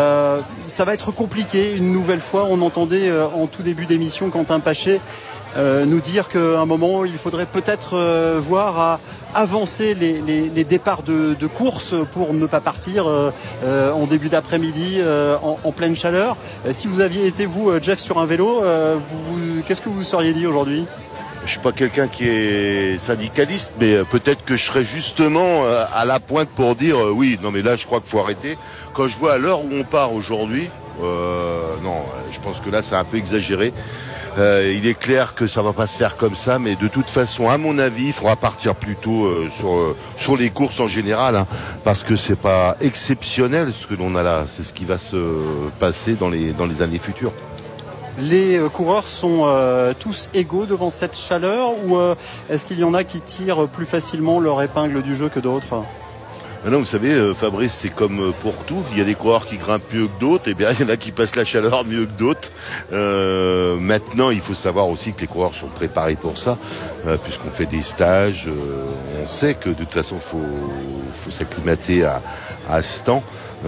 Ça va être compliqué une nouvelle fois. On entendait en tout début d'émission Quentin Paché nous dire qu'à un moment, il faudrait peut-être voir à avancer les départs de course pour ne pas partir en début d'après-midi en pleine chaleur. Si vous aviez été, vous, Jeff, sur un vélo, qu'est-ce que vous seriez dit aujourd'hui ? Je suis pas quelqu'un qui est syndicaliste, mais peut-être que je serais justement à la pointe pour dire oui, non mais là je crois qu'il faut arrêter. Quand je vois à l'heure où on part aujourd'hui, non, je pense que là c'est un peu exagéré. Il est clair que ça va pas se faire comme ça, mais de toute façon, à mon avis, il faudra partir plutôt sur les courses en général, hein, parce que c'est pas exceptionnel ce que l'on a là. C'est ce qui va se passer dans les années futures. Les coureurs sont tous égaux devant cette chaleur, ou est-ce qu'il y en a qui tirent plus facilement leur épingle du jeu que d'autres ? Non, vous savez, Fabrice, c'est comme pour tout. Il y a des coureurs qui grimpent mieux que d'autres, et bien il y en a qui passent la chaleur mieux que d'autres. Maintenant, il faut savoir aussi que les coureurs sont préparés pour ça, puisqu'on fait des stages. On sait que de toute façon, faut s'acclimater à ce temps.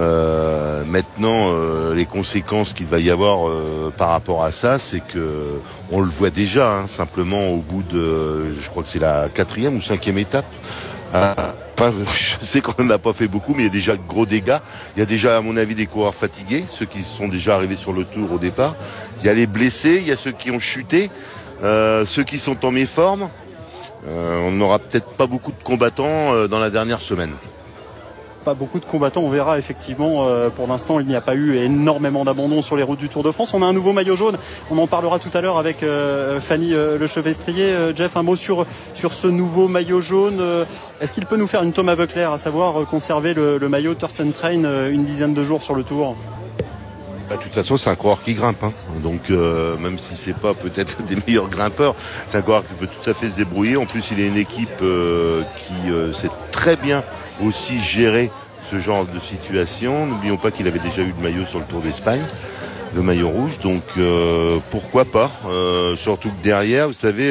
Maintenant, les conséquences qu'il va y avoir par rapport à ça, c'est que on le voit déjà, hein, simplement au bout de, je crois que c'est la 4e ou 5e étape. Enfin, je sais qu'on n'a pas fait beaucoup, mais il y a déjà de gros dégâts. Il y a déjà, à mon avis, des coureurs fatigués, ceux qui sont déjà arrivés sur le tour au départ. Il y a les blessés, il y a ceux qui ont chuté, ceux qui sont en méforme. On n'aura peut-être pas beaucoup de combattants dans la dernière semaine. Pas beaucoup de combattants, on verra effectivement. Pour l'instant, il n'y a pas eu énormément d'abandon sur les routes du Tour de France. On a un nouveau maillot jaune, on en parlera tout à l'heure avec Fanny Lechevestrier. Jeff, un mot sur ce nouveau maillot jaune. Est-ce qu'il peut nous faire une Thomas Voeckler, à savoir conserver le maillot Thorsten Train une dizaine de jours sur le Tour ? De toute façon, c'est un coureur qui grimpe, hein. Donc même si c'est pas peut-être des meilleurs grimpeurs, c'est un coureur qui peut tout à fait se débrouiller. En plus, il a une équipe qui sait très bien aussi gérer ce genre de situation. N'oublions pas qu'il avait déjà eu le maillot sur le Tour d'Espagne, le maillot rouge, donc pourquoi pas, surtout que derrière, vous savez,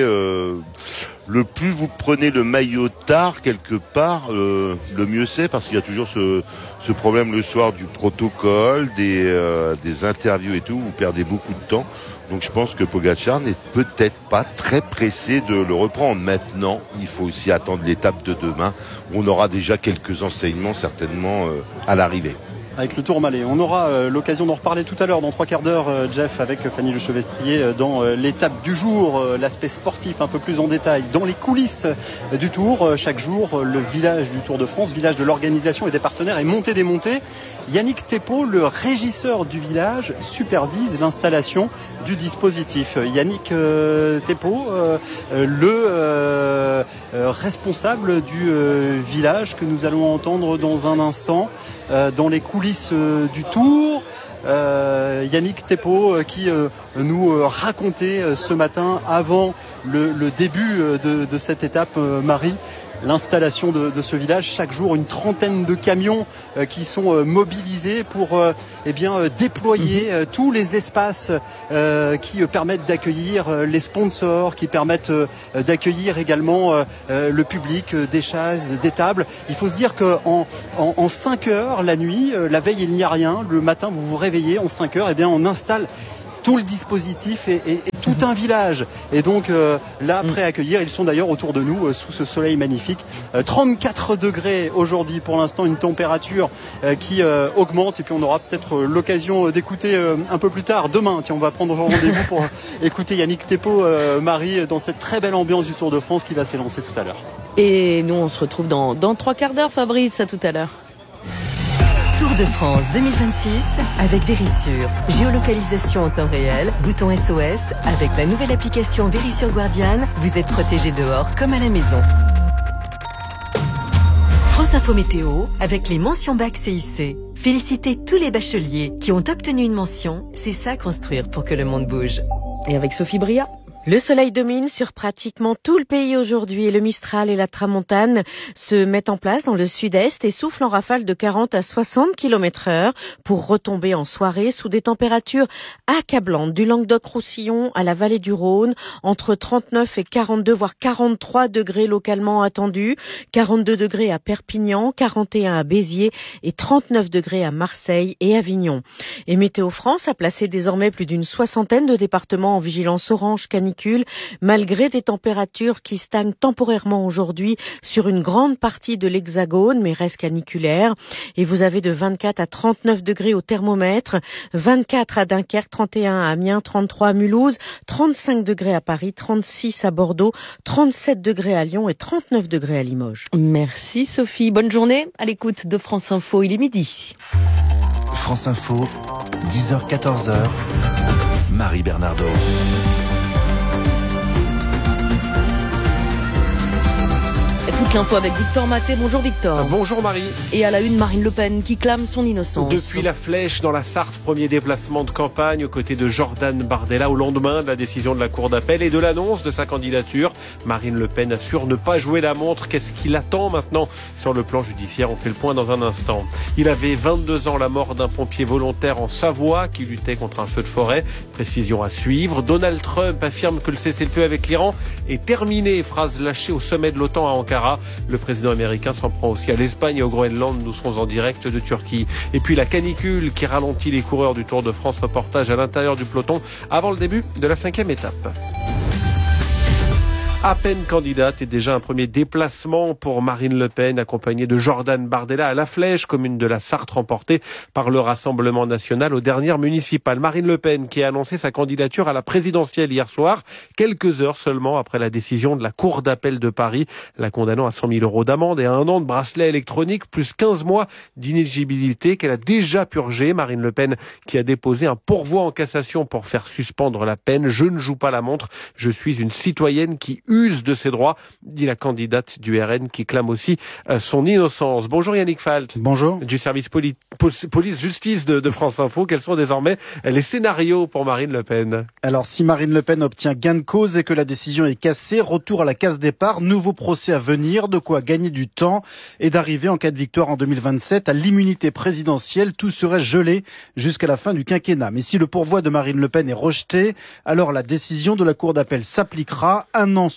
le plus vous prenez le maillot tard quelque part, le mieux c'est, parce qu'il y a toujours ce problème le soir du protocole, des interviews et tout, vous perdez beaucoup de temps. Donc je pense que Pogačar n'est peut-être pas très pressé de le reprendre. Maintenant, il faut aussi attendre l'étape de demain, où on aura déjà quelques enseignements certainement à l'arrivée. avec le Tourmalet. On aura l'occasion d'en reparler tout à l'heure, dans 3 quarts d'heure, Jeff, avec Fanny Lechevestrier, dans l'étape du jour, l'aspect sportif un peu plus en détail. Dans les coulisses du Tour, chaque jour, le village du Tour de France, village de l'organisation et des partenaires, est monté démonté. Yannick Thépaut, le régisseur du village, supervise l'installation du dispositif. Yannick Thépaut, le responsable du village que nous allons entendre dans un instant dans les coulisses du Tour. Yannick Thépaut qui nous racontait ce matin avant le début de cette étape, Marie, l'installation de ce village. Chaque jour, une trentaine de camions qui sont mobilisés pour déployer tous les espaces qui permettent d'accueillir les sponsors, qui permettent d'accueillir également le public, des chaises, des tables. Il faut se dire qu'en 5 heures, la nuit, la veille, il n'y a rien. Le matin, vous vous réveillez, en 5 heures, on installe tout le dispositif et tout un village. Et donc là, prêt à accueillir, ils sont d'ailleurs autour de nous sous ce soleil magnifique. 34 degrés aujourd'hui pour l'instant, une température qui augmente. Et puis on aura peut-être l'occasion d'écouter un peu plus tard, demain. Tiens, on va prendre rendez-vous pour écouter Yannick Thépaut, Marie, dans cette très belle ambiance du Tour de France qui va s'élancer tout à l'heure. Et nous, on se retrouve dans 3 quarts d'heure, Fabrice, à tout à l'heure. Tour de France 2026 avec Verisure. Géolocalisation en temps réel, bouton SOS. Avec la nouvelle application Verisure Guardian, vous êtes protégé dehors comme à la maison. France Info Météo avec les mentions bac CIC. Félicitez tous les bacheliers qui ont obtenu une mention. C'est ça construire pour que le monde bouge. Et avec Sophie Bria. Le soleil domine sur pratiquement tout le pays aujourd'hui et le Mistral et la Tramontane se mettent en place dans le sud-est et soufflent en rafale de 40 à 60 km/h pour retomber en soirée sous des températures accablantes du Languedoc-Roussillon à la vallée du Rhône, entre 39 et 42 voire 43 degrés localement attendus, 42 degrés à Perpignan, 41 à Béziers et 39 degrés à Marseille et Avignon. Et Météo France a placé désormais plus d'une soixantaine de départements en vigilance orange canicule, malgré des températures qui stagnent temporairement aujourd'hui sur une grande partie de l'Hexagone, mais restent caniculaires. Et vous avez de 24 à 39 degrés au thermomètre, 24 à Dunkerque, 31 à Amiens, 33 à Mulhouse, 35 degrés à Paris, 36 à Bordeaux, 37 degrés à Lyon et 39 degrés à Limoges. Merci Sophie, bonne journée à l'écoute de France Info, il est midi. France Info, 10h-14h, Marie Bernardo. Toute l'info avec Victor Maté. Bonjour Victor. Bonjour Marie. Et à la une, Marine Le Pen qui clame son innocence. Depuis la Flèche dans la Sarthe, premier déplacement de campagne aux côtés de Jordan Bardella au lendemain de la décision de la Cour d'appel et de l'annonce de sa candidature. Marine Le Pen assure ne pas jouer la montre. Qu'est-ce qu'il attend maintenant sur le plan judiciaire? On fait le point dans un instant. Il avait 22 ans, la mort d'un pompier volontaire en Savoie qui luttait contre un feu de forêt. Précision à suivre. Donald Trump affirme que le cessez-le-feu avec l'Iran est terminé. Phrase lâchée au sommet de l'OTAN à Ankara. Le président américain s'en prend aussi à l'Espagne et au Groenland. Nous serons en direct de Turquie. Et puis la canicule qui ralentit les coureurs du Tour de France. Reportage à l'intérieur du peloton avant le début de la 5e étape. À peine candidate et déjà un premier déplacement pour Marine Le Pen, accompagnée de Jordan Bardella à La Flèche, commune de la Sarthe remportée par le Rassemblement national aux dernières municipales. Marine Le Pen qui a annoncé sa candidature à la présidentielle hier soir, quelques heures seulement après la décision de la Cour d'appel de Paris, la condamnant à 100 000 € d'amende et à 1 an de bracelet électronique, plus 15 mois d'inéligibilité qu'elle a déjà purgé. Marine Le Pen qui a déposé un pourvoi en cassation pour faire suspendre la peine. Je ne joue pas la montre, je suis une citoyenne qui use de ses droits, dit la candidate du RN qui clame aussi son innocence. Bonjour Yannick Falt. Bonjour. Du service police-justice de France Info. Quels sont désormais les scénarios pour Marine Le Pen? Alors si Marine Le Pen obtient gain de cause et que la décision est cassée, retour à la case départ, nouveau procès à venir, de quoi gagner du temps et d'arriver en cas de victoire en 2027 à l'immunité présidentielle. Tout serait gelé jusqu'à la fin du quinquennat. Mais si le pourvoi de Marine Le Pen est rejeté, alors la décision de la Cour d'appel s'appliquera. 1 an sous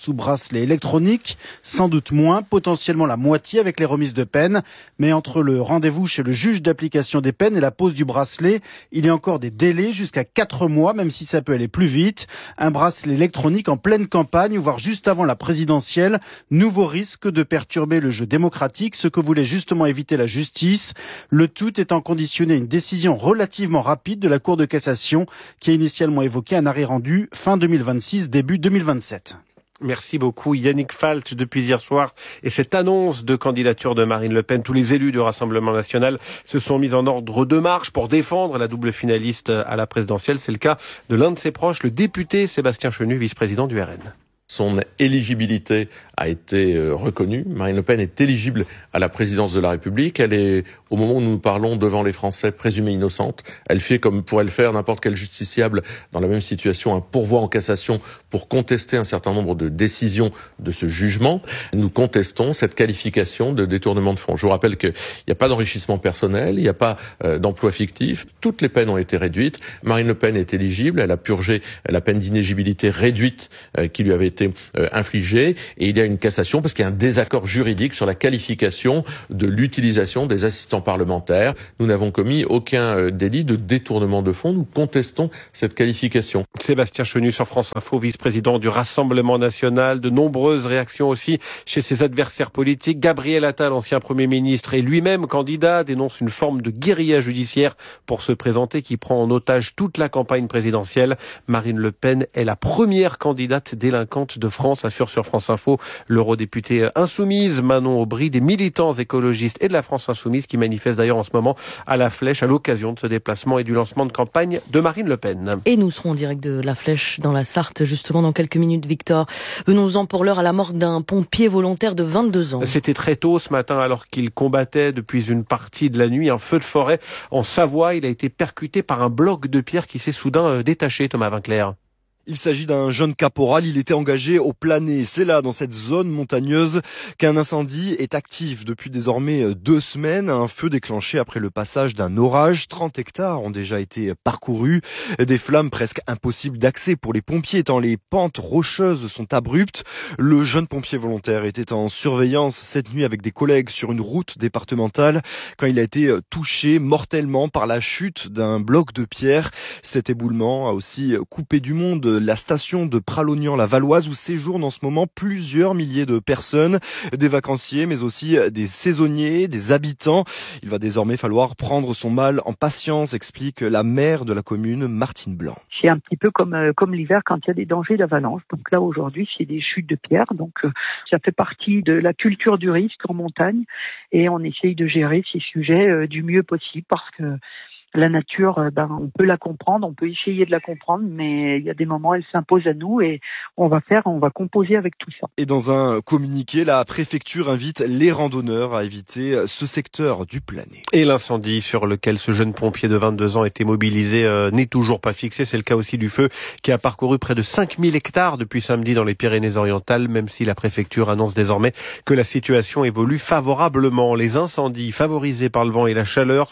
sous bracelet électronique, sans doute moins, potentiellement la moitié avec les remises de peine. Mais entre le rendez-vous chez le juge d'application des peines et la pose du bracelet, il y a encore des délais jusqu'à 4 mois, même si ça peut aller plus vite. Un bracelet électronique en pleine campagne, voire juste avant la présidentielle. Nouveau risque de perturber le jeu démocratique, ce que voulait justement éviter la justice. Le tout étant conditionné à une décision relativement rapide de la Cour de cassation qui a initialement évoqué un arrêt rendu fin 2026, début 2027. Merci beaucoup Yannick Falt depuis hier soir. Et cette annonce de candidature de Marine Le Pen, tous les élus du Rassemblement national se sont mis en ordre de marche pour défendre la double finaliste à la présidentielle. C'est le cas de l'un de ses proches, le député Sébastien Chenu, vice-président du RN. Son éligibilité a été reconnue. Marine Le Pen est éligible à la présidence de la République. Elle est, au moment où nous parlons devant les Français, présumée innocente. Elle fait, comme pourrait le faire n'importe quel justiciable dans la même situation, un pourvoi en cassation pour contester un certain nombre de décisions de ce jugement. Nous contestons cette qualification de détournement de fonds. Je vous rappelle qu'il n'y a pas d'enrichissement personnel, il n'y a pas d'emploi fictif. Toutes les peines ont été réduites. Marine Le Pen est éligible. Elle a purgé la peine d'inéligibilité réduite qui lui avait été infligée, et il y a une cassation parce qu'il y a un désaccord juridique sur la qualification de l'utilisation des assistants parlementaires. Nous n'avons commis aucun délit de détournement de fonds. Nous contestons cette qualification. Sébastien Chenu sur France Info, vice-président du Rassemblement national. De nombreuses réactions aussi chez ses adversaires politiques. Gabriel Attal, ancien Premier ministre et lui-même candidat, dénonce une forme de guérilla judiciaire pour se présenter qui prend en otage toute la campagne présidentielle. Marine Le Pen est la première candidate délinquante de France, assure sur France Info l'eurodéputée insoumise Manon Aubry, des militants écologistes et de la France insoumise qui manifestent d'ailleurs en ce moment à La Flèche à l'occasion de ce déplacement et du lancement de campagne de Marine Le Pen. Et nous serons en direct de La Flèche dans la Sarthe justement dans quelques minutes, Victor. Venons-en pour l'heure à la mort d'un pompier volontaire de 22 ans. C'était très tôt ce matin alors qu'il combattait depuis une partie de la nuit un feu de forêt en Savoie. Il a été percuté par un bloc de pierre qui s'est soudain détaché, Thomas Vinclair. Il s'agit d'un jeune caporal, il était engagé au Planet. C'est là, dans cette zone montagneuse, qu'un incendie est actif depuis désormais 2 semaines. Un feu déclenché après le passage d'un orage. 30 hectares ont déjà été parcourus. Des flammes presque impossibles d'accès pour les pompiers tant les pentes rocheuses sont abruptes. Le jeune pompier volontaire était en surveillance cette nuit avec des collègues sur une route départementale quand il a été touché mortellement par la chute d'un bloc de pierre. Cet éboulement a aussi coupé du monde la station de Pralognan-la-Valoise où séjournent en ce moment plusieurs milliers de personnes, des vacanciers mais aussi des saisonniers, des habitants. Il va désormais falloir prendre son mal en patience, explique la maire de la commune, Martine Blanc. C'est un petit peu comme l'hiver quand il y a des dangers d'avalanche. Donc là aujourd'hui c'est des chutes de pierres, donc ça fait partie de la culture du risque en montagne et on essaye de gérer ces sujets du mieux possible parce que la nature, on peut la comprendre, on peut essayer de la comprendre, mais il y a des moments, elle s'impose à nous et on va composer avec tout ça. Et dans un communiqué, la préfecture invite les randonneurs à éviter ce secteur du Planet. Et l'incendie sur lequel ce jeune pompier de 22 ans était mobilisé n'est toujours pas fixé. C'est le cas aussi du feu qui a parcouru près de 5000 hectares depuis samedi dans les Pyrénées-Orientales, même si la préfecture annonce désormais que la situation évolue favorablement. Les incendies favorisés par le vent et la chaleur,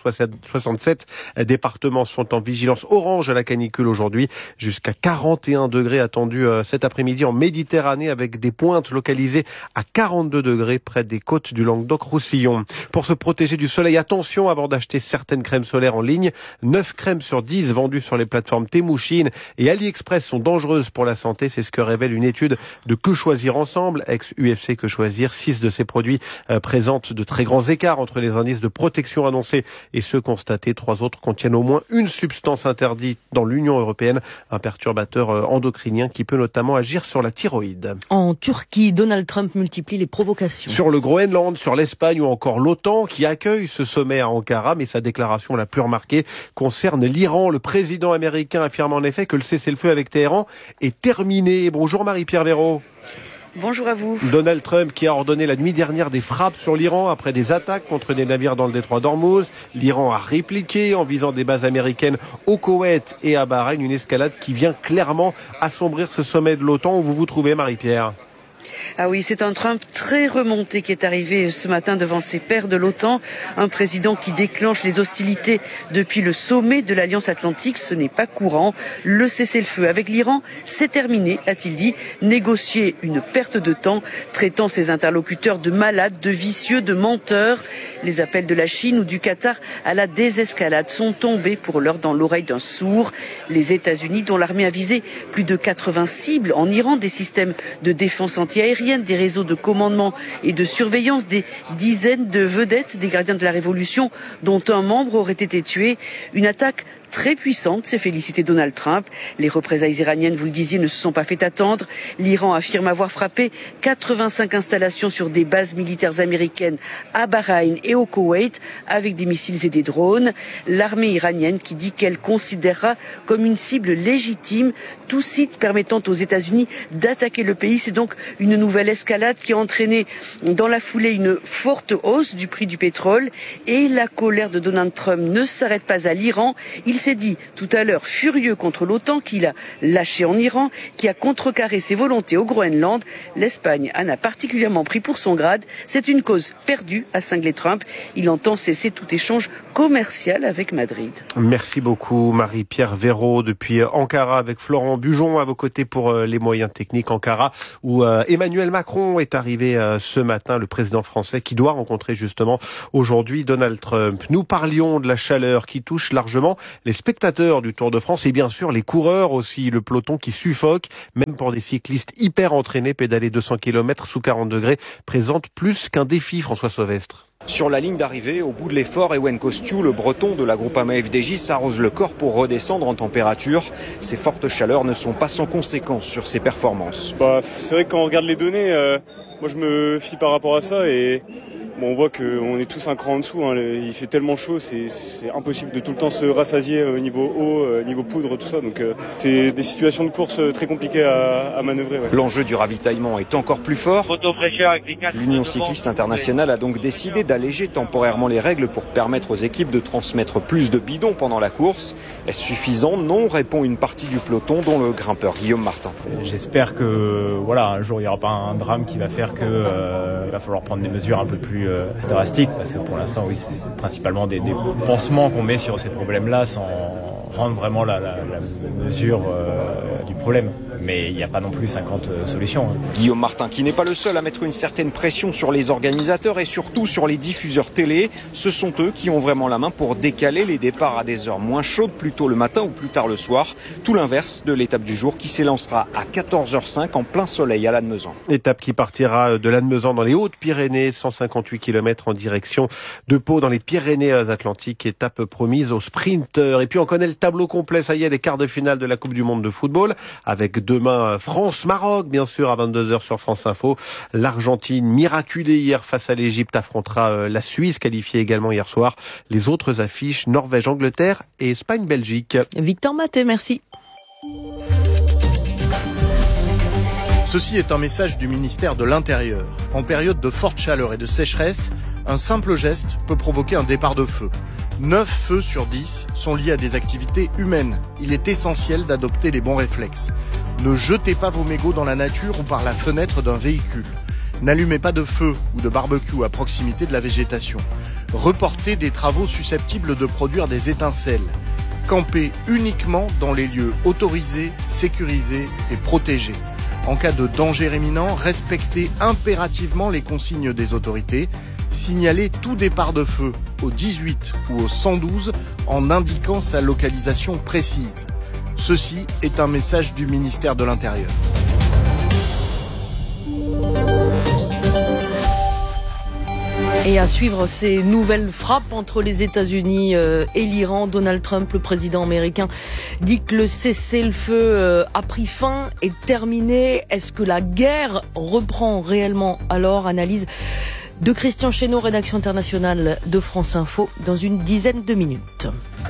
67 départements sont en vigilance orange à la canicule aujourd'hui, jusqu'à 41 degrés attendus cet après-midi en Méditerranée avec des pointes localisées à 42 degrés près des côtes du Languedoc-Roussillon. Pour se protéger du soleil, attention avant d'acheter certaines crèmes solaires en ligne. 9 crèmes sur 10 vendues sur les plateformes Temu, Shein et AliExpress sont dangereuses pour la santé. C'est ce que révèle une étude de Que Choisir Ensemble, ex-UFC Que Choisir. 6 de ces produits présentent de très grands écarts entre les indices de protection annoncés et ceux constatés. 3 autres contiennent au moins une substance interdite dans l'Union européenne, un perturbateur endocrinien qui peut notamment agir sur la thyroïde. En Turquie, Donald Trump multiplie les provocations. Sur le Groenland, sur l'Espagne ou encore l'OTAN qui accueille ce sommet à Ankara, mais sa déclaration la plus remarquée concerne l'Iran. Le président américain affirme en effet que le cessez-le-feu avec Téhéran est terminé. Bonjour Marie-Pierre Véraud. Bonjour à vous. Donald Trump qui a ordonné la nuit dernière des frappes sur l'Iran après des attaques contre des navires dans le détroit d'Ormuz. L'Iran a répliqué en visant des bases américaines au Koweït et à Bahreïn. Une escalade qui vient clairement assombrir ce sommet de l'OTAN où vous vous trouvez, Marie-Pierre. Ah oui, c'est un Trump très remonté qui est arrivé ce matin devant ses pairs de l'OTAN. Un président qui déclenche les hostilités depuis le sommet de l'Alliance Atlantique, ce n'est pas courant. Le cessez-le-feu avec l'Iran, c'est terminé, a-t-il dit. Négocier une perte de temps, traitant ses interlocuteurs de malades, de vicieux, de menteurs. Les appels de la Chine ou du Qatar à la désescalade sont tombés pour l'heure dans l'oreille d'un sourd. Les États-Unis, dont l'armée a visé plus de 80 cibles en Iran, des systèmes de défense antiaérienne, des réseaux de commandement et de surveillance, des dizaines de vedettes des gardiens de la Révolution, dont un membre aurait été tué. Une attaque très puissante, s'est félicité Donald Trump. Les représailles iraniennes, vous le disiez, ne se sont pas fait attendre. L'Iran affirme avoir frappé 85 installations sur des bases militaires américaines à Bahreïn et au Koweït avec des missiles et des drones. L'armée iranienne qui dit qu'elle considérera comme une cible légitime tout site permettant aux États-Unis d'attaquer le pays. C'est donc une nouvelle escalade qui a entraîné dans la foulée une forte hausse du prix du pétrole et la colère de Donald Trump ne s'arrête pas à l'Iran. Il s'est dit tout à l'heure furieux contre l'OTAN qu'il a lâché en Iran, qui a contrecarré ses volontés au Groenland. L'Espagne en a particulièrement pris pour son grade. C'est une cause perdue, a cinglé Trump. Il entend cesser tout échange commercial avec Madrid. Merci beaucoup Marie-Pierre Véraud depuis Ankara avec Florent Bujon à vos côtés pour les moyens techniques. Ankara où Emmanuel Macron est arrivé ce matin, le président français qui doit rencontrer justement aujourd'hui Donald Trump. Nous parlions de la chaleur qui touche largement les spectateurs du Tour de France et bien sûr les coureurs aussi, le peloton qui suffoque, même pour des cyclistes hyper entraînés. Pédaler 200 km sous 40 degrés présente plus qu'un défi, François Sauvestre. Sur la ligne d'arrivée, au bout de l'effort, Ewen Kostiou, le breton de la Groupama FDJ, s'arrose le corps pour redescendre en température. Ces fortes chaleurs ne sont pas sans conséquences sur ses performances. C'est vrai que quand on regarde les données, moi je me fie par rapport à ça et on voit qu'on est tous un cran en dessous. Il fait tellement chaud, c'est impossible de tout le temps se rassasier au niveau eau, niveau poudre, tout ça. Donc c'est des situations de course très compliquées à manœuvrer. Ouais. L'enjeu du ravitaillement est encore plus fort. L'Union cycliste internationale a donc décidé d'alléger temporairement les règles pour permettre aux équipes de transmettre plus de bidons pendant la course. Est-ce suffisant? Non, répond une partie du peloton, dont le grimpeur Guillaume Martin. J'espère que un jour il n'y aura pas un drame qui va faire que il va falloir prendre des mesures un peu plus drastique, parce que pour l'instant, oui, c'est principalement des pansements qu'on met sur ces problèmes-là sans rendre vraiment la mesure du problème. Mais il n'y a pas non plus 50 solutions. Guillaume Martin, qui n'est pas le seul à mettre une certaine pression sur les organisateurs et surtout sur les diffuseurs télé. Ce sont eux qui ont vraiment la main pour décaler les départs à des heures moins chaudes, plus tôt le matin ou plus tard le soir. Tout l'inverse de l'étape du jour qui s'élancera à 14h05 en plein soleil à Lannemezan. Étape qui partira de Lannemezan dans les Hautes-Pyrénées, 158 km en direction de Pau dans les Pyrénées-Atlantiques. Étape promise aux sprinteurs. Et puis on connaît le tableau complet, ça y est, des quarts de finale de la Coupe du Monde de football avec demain France-Maroc, bien sûr, à 22h sur France Info. L'Argentine, miraculée hier face à l'Égypte, affrontera la Suisse, qualifiée également hier soir. Les autres affiches, Norvège-Angleterre et Espagne-Belgique. Victor Maté, merci. Ceci est un message du ministère de l'Intérieur. En période de forte chaleur et de sécheresse, un simple geste peut provoquer un départ de feu. 9 feux sur 10 sont liés à des activités humaines. Il est essentiel d'adopter les bons réflexes. Ne jetez pas vos mégots dans la nature ou par la fenêtre d'un véhicule. N'allumez pas de feu ou de barbecue à proximité de la végétation. Reportez des travaux susceptibles de produire des étincelles. Campez uniquement dans les lieux autorisés, sécurisés et protégés. En cas de danger imminent, respectez impérativement les consignes des autorités. Signalez tout départ de feu au 18 ou au 112 en indiquant sa localisation précise. Ceci est un message du ministère de l'Intérieur. Et à suivre ces nouvelles frappes entre les États-Unis et l'Iran, Donald Trump, le président américain, dit que le cessez-le-feu a pris fin, est terminé. Est-ce que la guerre reprend réellement alors? Analyse de Christian Chesneau, rédaction internationale de France Info, dans une dizaine de minutes.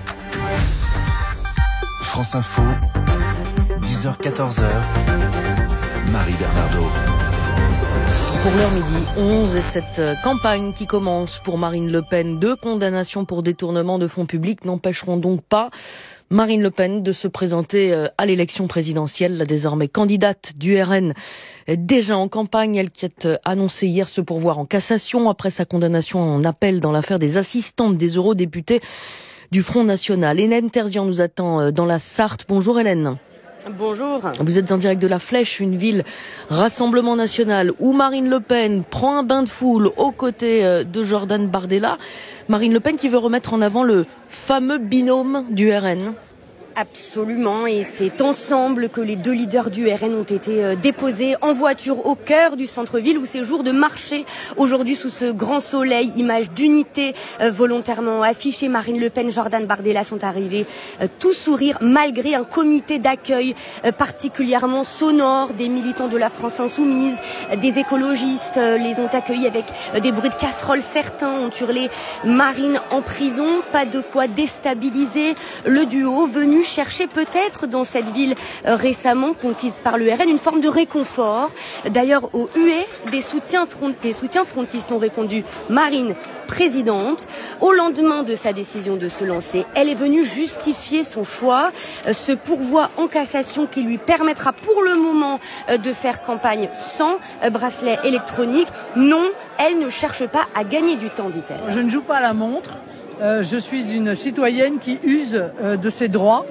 France Info, 10h-14h, Marie Bernardo. Pour l'heure midi 11, et cette campagne qui commence pour Marine Le Pen, 2 condamnations pour détournement de fonds publics n'empêcheront donc pas Marine Le Pen de se présenter à l'élection présidentielle, la désormais candidate du RN, déjà en campagne, elle qui a annoncé hier se pourvoir en cassation après sa condamnation en appel dans l'affaire des assistantes des eurodéputés du Front National. Hélène Terzian nous attend dans la Sarthe. Bonjour Hélène. Bonjour. Vous êtes en direct de La Flèche, une ville Rassemblement National où Marine Le Pen prend un bain de foule aux côtés de Jordan Bardella. Marine Le Pen qui veut remettre en avant le fameux binôme du RN. Absolument, et c'est ensemble que les deux leaders du RN ont été déposés en voiture au cœur du centre-ville où c'est jour de marché aujourd'hui sous ce grand soleil, image d'unité volontairement affichée. Marine Le Pen, Jordan Bardella sont arrivés tout sourire malgré un comité d'accueil particulièrement sonore, des militants de la France Insoumise, des écologistes les ont accueillis avec des bruits de casseroles. Certains ont hurlé Marine en prison, pas de quoi déstabiliser le duo venu chercher peut-être dans cette ville récemment conquise par le RN une forme de réconfort. D'ailleurs, au huée, des soutiens frontistes ont répondu Marine présidente. Au lendemain de sa décision de se lancer, elle est venue justifier son choix, ce pourvoi en cassation qui lui permettra pour le moment de faire campagne sans bracelet électronique. Non, elle ne cherche pas à gagner du temps, dit-elle. Je ne joue pas à la montre. Je suis une citoyenne qui use de ses droits,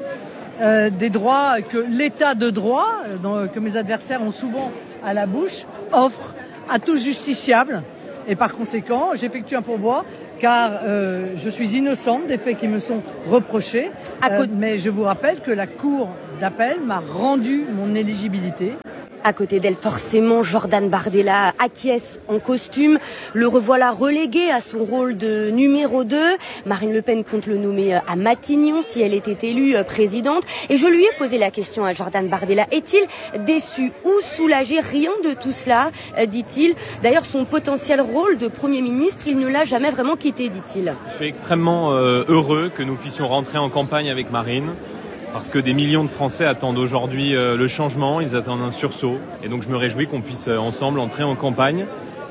des droits que l'état de droit, que mes adversaires ont souvent à la bouche, offre à tout justiciable. Et par conséquent, j'effectue un pourvoi car je suis innocente des faits qui me sont reprochés. Mais je vous rappelle que la Cour d'appel m'a rendu mon éligibilité. À côté d'elle, forcément, Jordan Bardella acquiesce en costume. Le revoilà relégué à son rôle de numéro 2. Marine Le Pen compte le nommer à Matignon si elle était élue présidente. Et je lui ai posé la question à Jordan Bardella. Est-il déçu ou soulagé? Rien de tout cela, dit-il. D'ailleurs, son potentiel rôle de Premier ministre, il ne l'a jamais vraiment quitté, dit-il. Je suis extrêmement heureux que nous puissions rentrer en campagne avec Marine. Parce que des millions de Français attendent aujourd'hui le changement, ils attendent un sursaut. Et donc je me réjouis qu'on puisse ensemble entrer en campagne.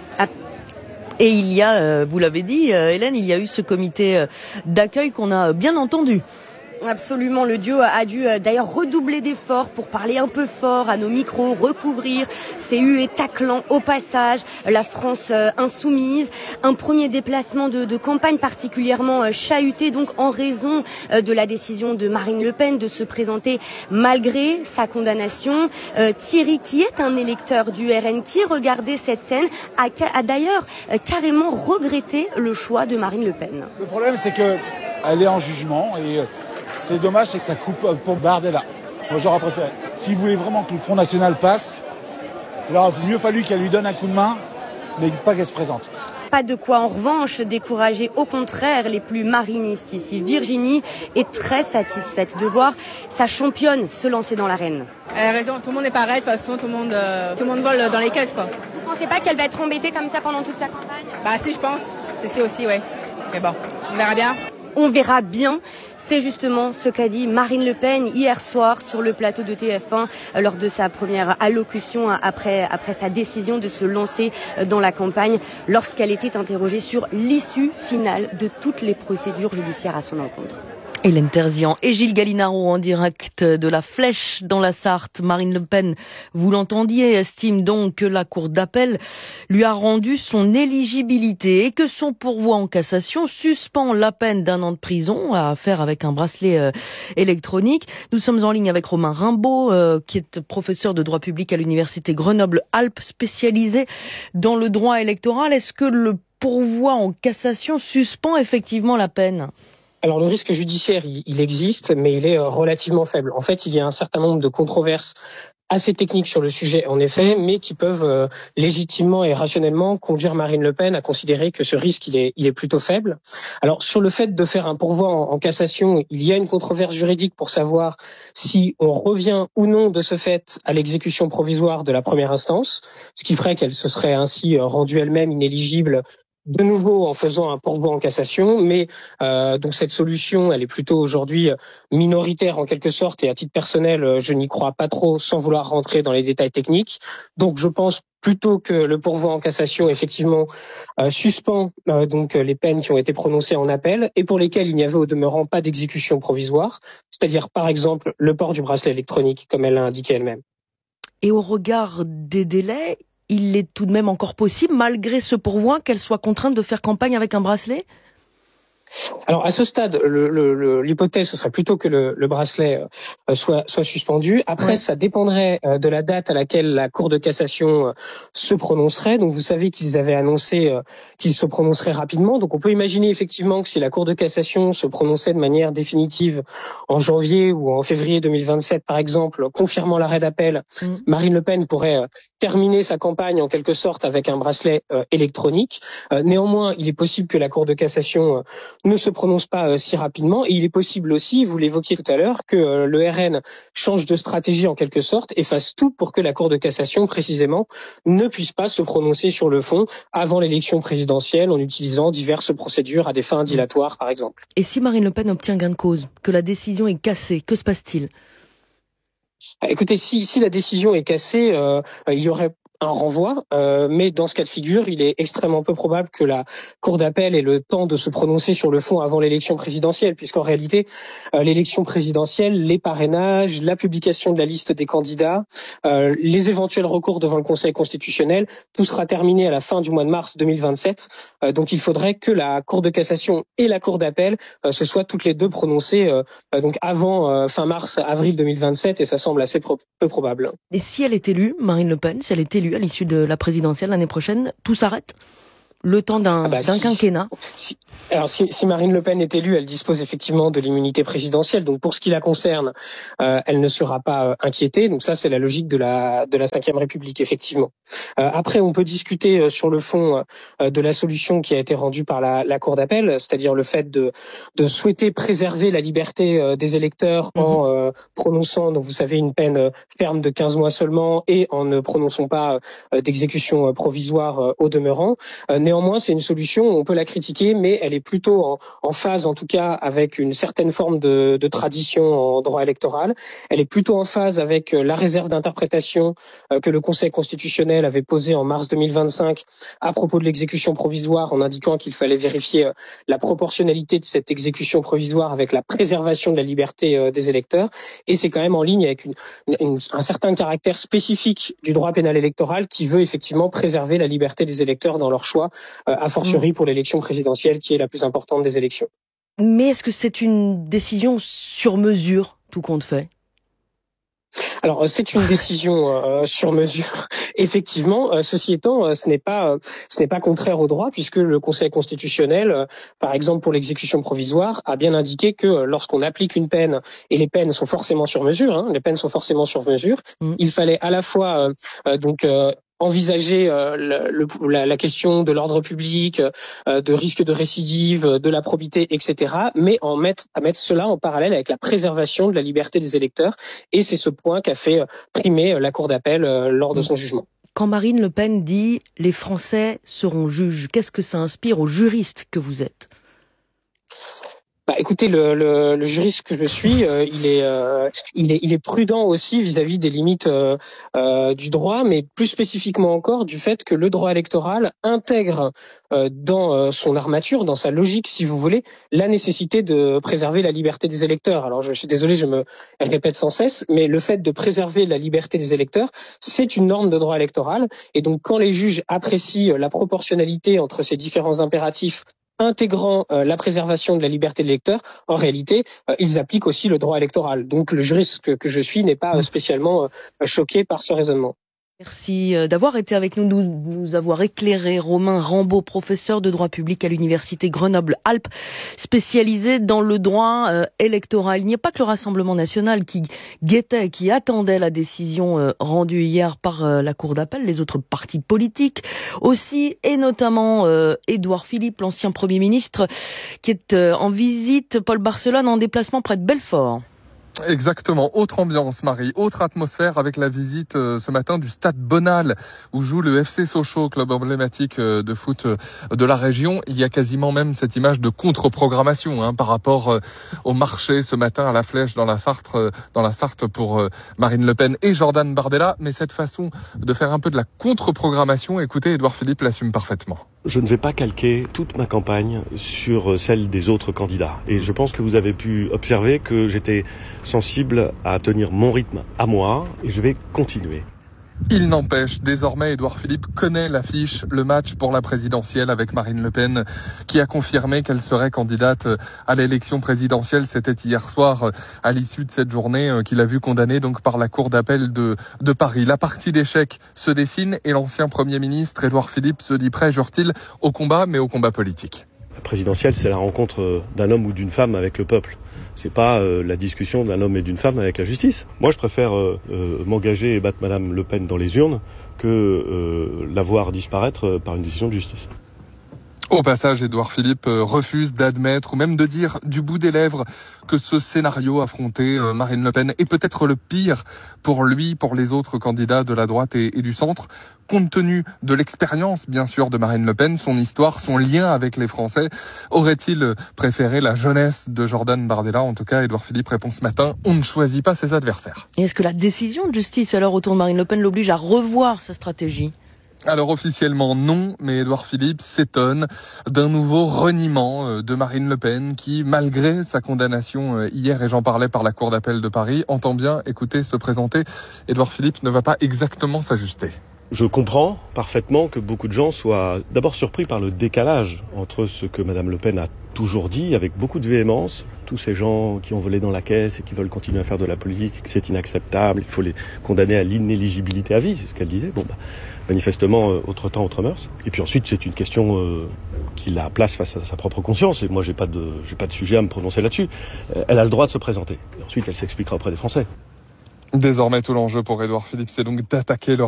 Et il y a, vous l'avez dit Hélène, il y a eu ce comité d'accueil qu'on a bien entendu. Absolument, le duo a dû d'ailleurs redoubler d'efforts pour parler un peu fort à nos micros, recouvrir ces huées taclant au passage la France insoumise. Un premier déplacement de campagne particulièrement chahuté donc en raison de la décision de Marine Le Pen de se présenter malgré sa condamnation. Thierry, qui est un électeur du RN, qui regardait cette scène, a d'ailleurs carrément regretté le choix de Marine Le Pen. Le problème, c'est qu'elle est en jugement et c'est dommage, c'est que ça coupe pour Bardella. Moi, j'aurais préféré. S'il voulait vraiment que le Front National passe, il aurait mieux fallu qu'elle lui donne un coup de main, mais pas qu'elle se présente. Pas de quoi, en revanche, décourager au contraire les plus marinistes ici. Virginie est très satisfaite de voir sa championne se lancer dans l'arène. Elle a raison, tout le monde est pareil, de toute façon, tout le monde vole dans les caisses, quoi. Vous pensez pas qu'elle va être embêtée comme ça pendant toute sa campagne? Bah si, je pense. C'est aussi, ouais. Mais bon, on verra bien. On verra bien. C'est justement ce qu'a dit Marine Le Pen hier soir sur le plateau de TF1 lors de sa première allocution après sa décision de se lancer dans la campagne lorsqu'elle était interrogée sur l'issue finale de toutes les procédures judiciaires à son encontre. Hélène Terzian et Gilles Gallinaro en direct de La Flèche dans la Sarthe. Marine Le Pen, vous l'entendiez, estime donc que la Cour d'appel lui a rendu son éligibilité et que son pourvoi en cassation suspend la peine d'1 an de prison à faire avec un bracelet électronique. Nous sommes en ligne avec Romain Rimbaud, qui est professeur de droit public à l'université Grenoble-Alpes, spécialisé dans le droit électoral. Est-ce que le pourvoi en cassation suspend effectivement la peine ? Alors le risque judiciaire, il existe, mais il est relativement faible. En fait, il y a un certain nombre de controverses assez techniques sur le sujet, en effet, mais qui peuvent légitimement et rationnellement conduire Marine Le Pen à considérer que ce risque, il est plutôt faible. Alors sur le fait de faire un pourvoi en cassation, il y a une controverse juridique pour savoir si on revient ou non de ce fait à l'exécution provisoire de la première instance, ce qui ferait qu'elle se serait ainsi rendue elle-même inéligible de nouveau en faisant un pourvoi en cassation, mais donc cette solution, elle est plutôt aujourd'hui minoritaire en quelque sorte, et à titre personnel, je n'y crois pas trop, sans vouloir rentrer dans les détails techniques. Donc je pense plutôt que le pourvoi en cassation, effectivement, suspend donc les peines qui ont été prononcées en appel et pour lesquelles il n'y avait au demeurant pas d'exécution provisoire, c'est-à-dire par exemple le port du bracelet électronique, comme elle l'a indiqué elle-même. Et au regard des délais, il est tout de même encore possible, malgré ce pourvoi, qu'elle soit contrainte de faire campagne avec un bracelet ? Alors à ce stade, l'hypothèse ce serait plutôt que le bracelet soit suspendu. Après, ça dépendrait de la date à laquelle la Cour de cassation se prononcerait. Donc vous savez qu'ils avaient annoncé qu'ils se prononceraient rapidement. Donc on peut imaginer effectivement que si la Cour de cassation se prononçait de manière définitive en janvier ou en février 2027 par exemple, confirmant l'arrêt d'appel, Marine Le Pen pourrait terminer sa campagne en quelque sorte avec un bracelet électronique. Néanmoins, il est possible que la Cour de cassation ne se prononce pas si rapidement, et il est possible aussi, vous l'évoquiez tout à l'heure, que le RN change de stratégie en quelque sorte et fasse tout pour que la Cour de cassation précisément ne puisse pas se prononcer sur le fond avant l'élection présidentielle en utilisant diverses procédures à des fins dilatoires par exemple. Et si Marine Le Pen obtient gain de cause, que la décision est cassée, que se passe-t-il ? Écoutez, si la décision est cassée, il y aurait un renvoi, mais dans ce cas de figure, il est extrêmement peu probable que la Cour d'appel ait le temps de se prononcer sur le fond avant l'élection présidentielle, puisqu'en réalité, l'élection présidentielle, les parrainages, la publication de la liste des candidats, les éventuels recours devant le Conseil constitutionnel, tout sera terminé à la fin du mois de mars 2027. Donc il faudrait que la Cour de cassation et la Cour d'appel se soient toutes les deux prononcées donc avant fin mars, avril 2027, et ça semble assez peu probable. Et si elle est élue, Marine Le Pen, si elle est élue à l'issue de la présidentielle l'année prochaine, tout s'arrête ? Le temps d'un quinquennat. Si Marine Le Pen est élue, elle dispose effectivement de l'immunité présidentielle. Donc pour ce qui la concerne, elle ne sera pas inquiétée. Donc ça, c'est la logique de la Ve République, effectivement. Après, on peut discuter sur le fond de la solution qui a été rendue par la Cour d'appel, c'est-à-dire le fait de souhaiter préserver la liberté des électeurs en prononçant, donc vous savez, une peine ferme de 15 mois seulement et en ne prononçant pas d'exécution provisoire au demeurant. Néanmoins, c'est une solution, on peut la critiquer, mais elle est plutôt en phase, en tout cas, avec une certaine forme de tradition en droit électoral. Elle est plutôt en phase avec la réserve d'interprétation que le Conseil constitutionnel avait posée en mars 2025 à propos de l'exécution provisoire, en indiquant qu'il fallait vérifier la proportionnalité de cette exécution provisoire avec la préservation de la liberté des électeurs. Et c'est quand même en ligne avec un certain caractère spécifique du droit pénal électoral qui veut effectivement préserver la liberté des électeurs dans leur choix, a fortiori pour l'élection présidentielle qui est la plus importante des élections. Mais est-ce que c'est une décision sur mesure, tout compte fait ? Alors c'est une décision sur mesure, effectivement. Ceci étant, ce n'est pas contraire au droit, puisque le Conseil constitutionnel, par exemple pour l'exécution provisoire, a bien indiqué que lorsqu'on applique une peine, et les peines sont forcément sur mesure, il fallait à la fois envisager la question de l'ordre public, de risque de récidive, de la probité, etc., mais à mettre cela en parallèle avec la préservation de la liberté des électeurs. Et c'est ce point qu'a fait primer la Cour d'appel lors de son jugement. Quand Marine Le Pen dit « les Français seront juges », qu'est-ce que ça inspire aux juristes que vous êtes ? Écoutez, le juriste que je suis, il est prudent aussi vis-à-vis des limites du droit, mais plus spécifiquement encore du fait que le droit électoral intègre dans son armature, dans sa logique, si vous voulez, la nécessité de préserver la liberté des électeurs. Alors je suis désolé, je me répète sans cesse, mais le fait de préserver la liberté des électeurs, c'est une norme de droit électoral. Et donc quand les juges apprécient la proportionnalité entre ces différents impératifs intégrant la préservation de la liberté de l'électeur, en réalité, ils appliquent aussi le droit électoral. Donc le juriste que je suis n'est pas spécialement choqué par ce raisonnement. Merci d'avoir été avec nous, nous avoir éclairé. Romain Rambaud, professeur de droit public à l'université Grenoble-Alpes, spécialisé dans le droit électoral. Il n'y a pas que le Rassemblement national qui guettait, qui attendait la décision rendue hier par la Cour d'appel, les autres partis politiques aussi, et notamment Édouard Philippe, l'ancien Premier ministre, qui est en visite, Paul Barcelone, en déplacement près de Belfort. Exactement. Autre ambiance, Marie. Autre atmosphère avec la visite ce matin du stade Bonal où joue le FC Sochaux, club emblématique de foot de la région. Il y a quasiment même cette image de contre-programmation par rapport au marché ce matin à la Flèche dans la Sarthe pour Marine Le Pen et Jordan Bardella. Mais cette façon de faire un peu de la contre-programmation, écoutez, Édouard Philippe l'assume parfaitement. Je ne vais pas calquer toute ma campagne sur celle des autres candidats. Et je pense que vous avez pu observer que j'étais sensible à tenir mon rythme à moi et je vais continuer. Il n'empêche, désormais, Édouard Philippe connaît l'affiche, le match pour la présidentielle avec Marine Le Pen, qui a confirmé qu'elle serait candidate à l'élection présidentielle. C'était hier soir, à l'issue de cette journée, qu'il a vu condamnée donc par la Cour d'appel de Paris. La partie d'échecs se dessine et l'ancien Premier ministre Édouard Philippe se dit prêt, jure-t-il, au combat, mais au combat politique. La présidentielle, c'est la rencontre d'un homme ou d'une femme avec le peuple. C'est pas la discussion d'un homme et d'une femme avec la justice. Moi, je préfère m'engager et battre Madame Le Pen dans les urnes que la voir disparaître par une décision de justice. Au passage, Édouard Philippe refuse d'admettre ou même de dire du bout des lèvres que ce scénario affronté Marine Le Pen est peut-être le pire pour lui, pour les autres candidats de la droite et du centre, compte tenu de l'expérience, bien sûr, de Marine Le Pen, son histoire, son lien avec les Français. Aurait-il préféré la jeunesse de Jordan Bardella? En tout cas, Édouard Philippe répond ce matin, on ne choisit pas ses adversaires. Et est-ce que la décision de justice alors autour de Marine Le Pen l'oblige à revoir sa stratégie? Alors officiellement non, mais Édouard Philippe s'étonne d'un nouveau reniement de Marine Le Pen qui, malgré sa condamnation hier, et j'en parlais par la Cour d'appel de Paris, entend bien, écoutez, se présenter. Édouard Philippe ne va pas exactement s'ajuster. Je comprends parfaitement que beaucoup de gens soient d'abord surpris par le décalage entre ce que Madame Le Pen a toujours dit avec beaucoup de véhémence. Tous ces gens qui ont volé dans la caisse et qui veulent continuer à faire de la politique, c'est inacceptable, il faut les condamner à l'inéligibilité à vie, c'est ce qu'elle disait. Manifestement, autre temps, autre mœurs. Et puis ensuite, c'est une question qui la place face à sa propre conscience. Et moi, j'ai pas de sujet à me prononcer là-dessus. Elle a le droit de se présenter. Et ensuite, elle s'expliquera auprès des Français. Désormais, tout l'enjeu pour Édouard Philippe, c'est donc d'attaquer le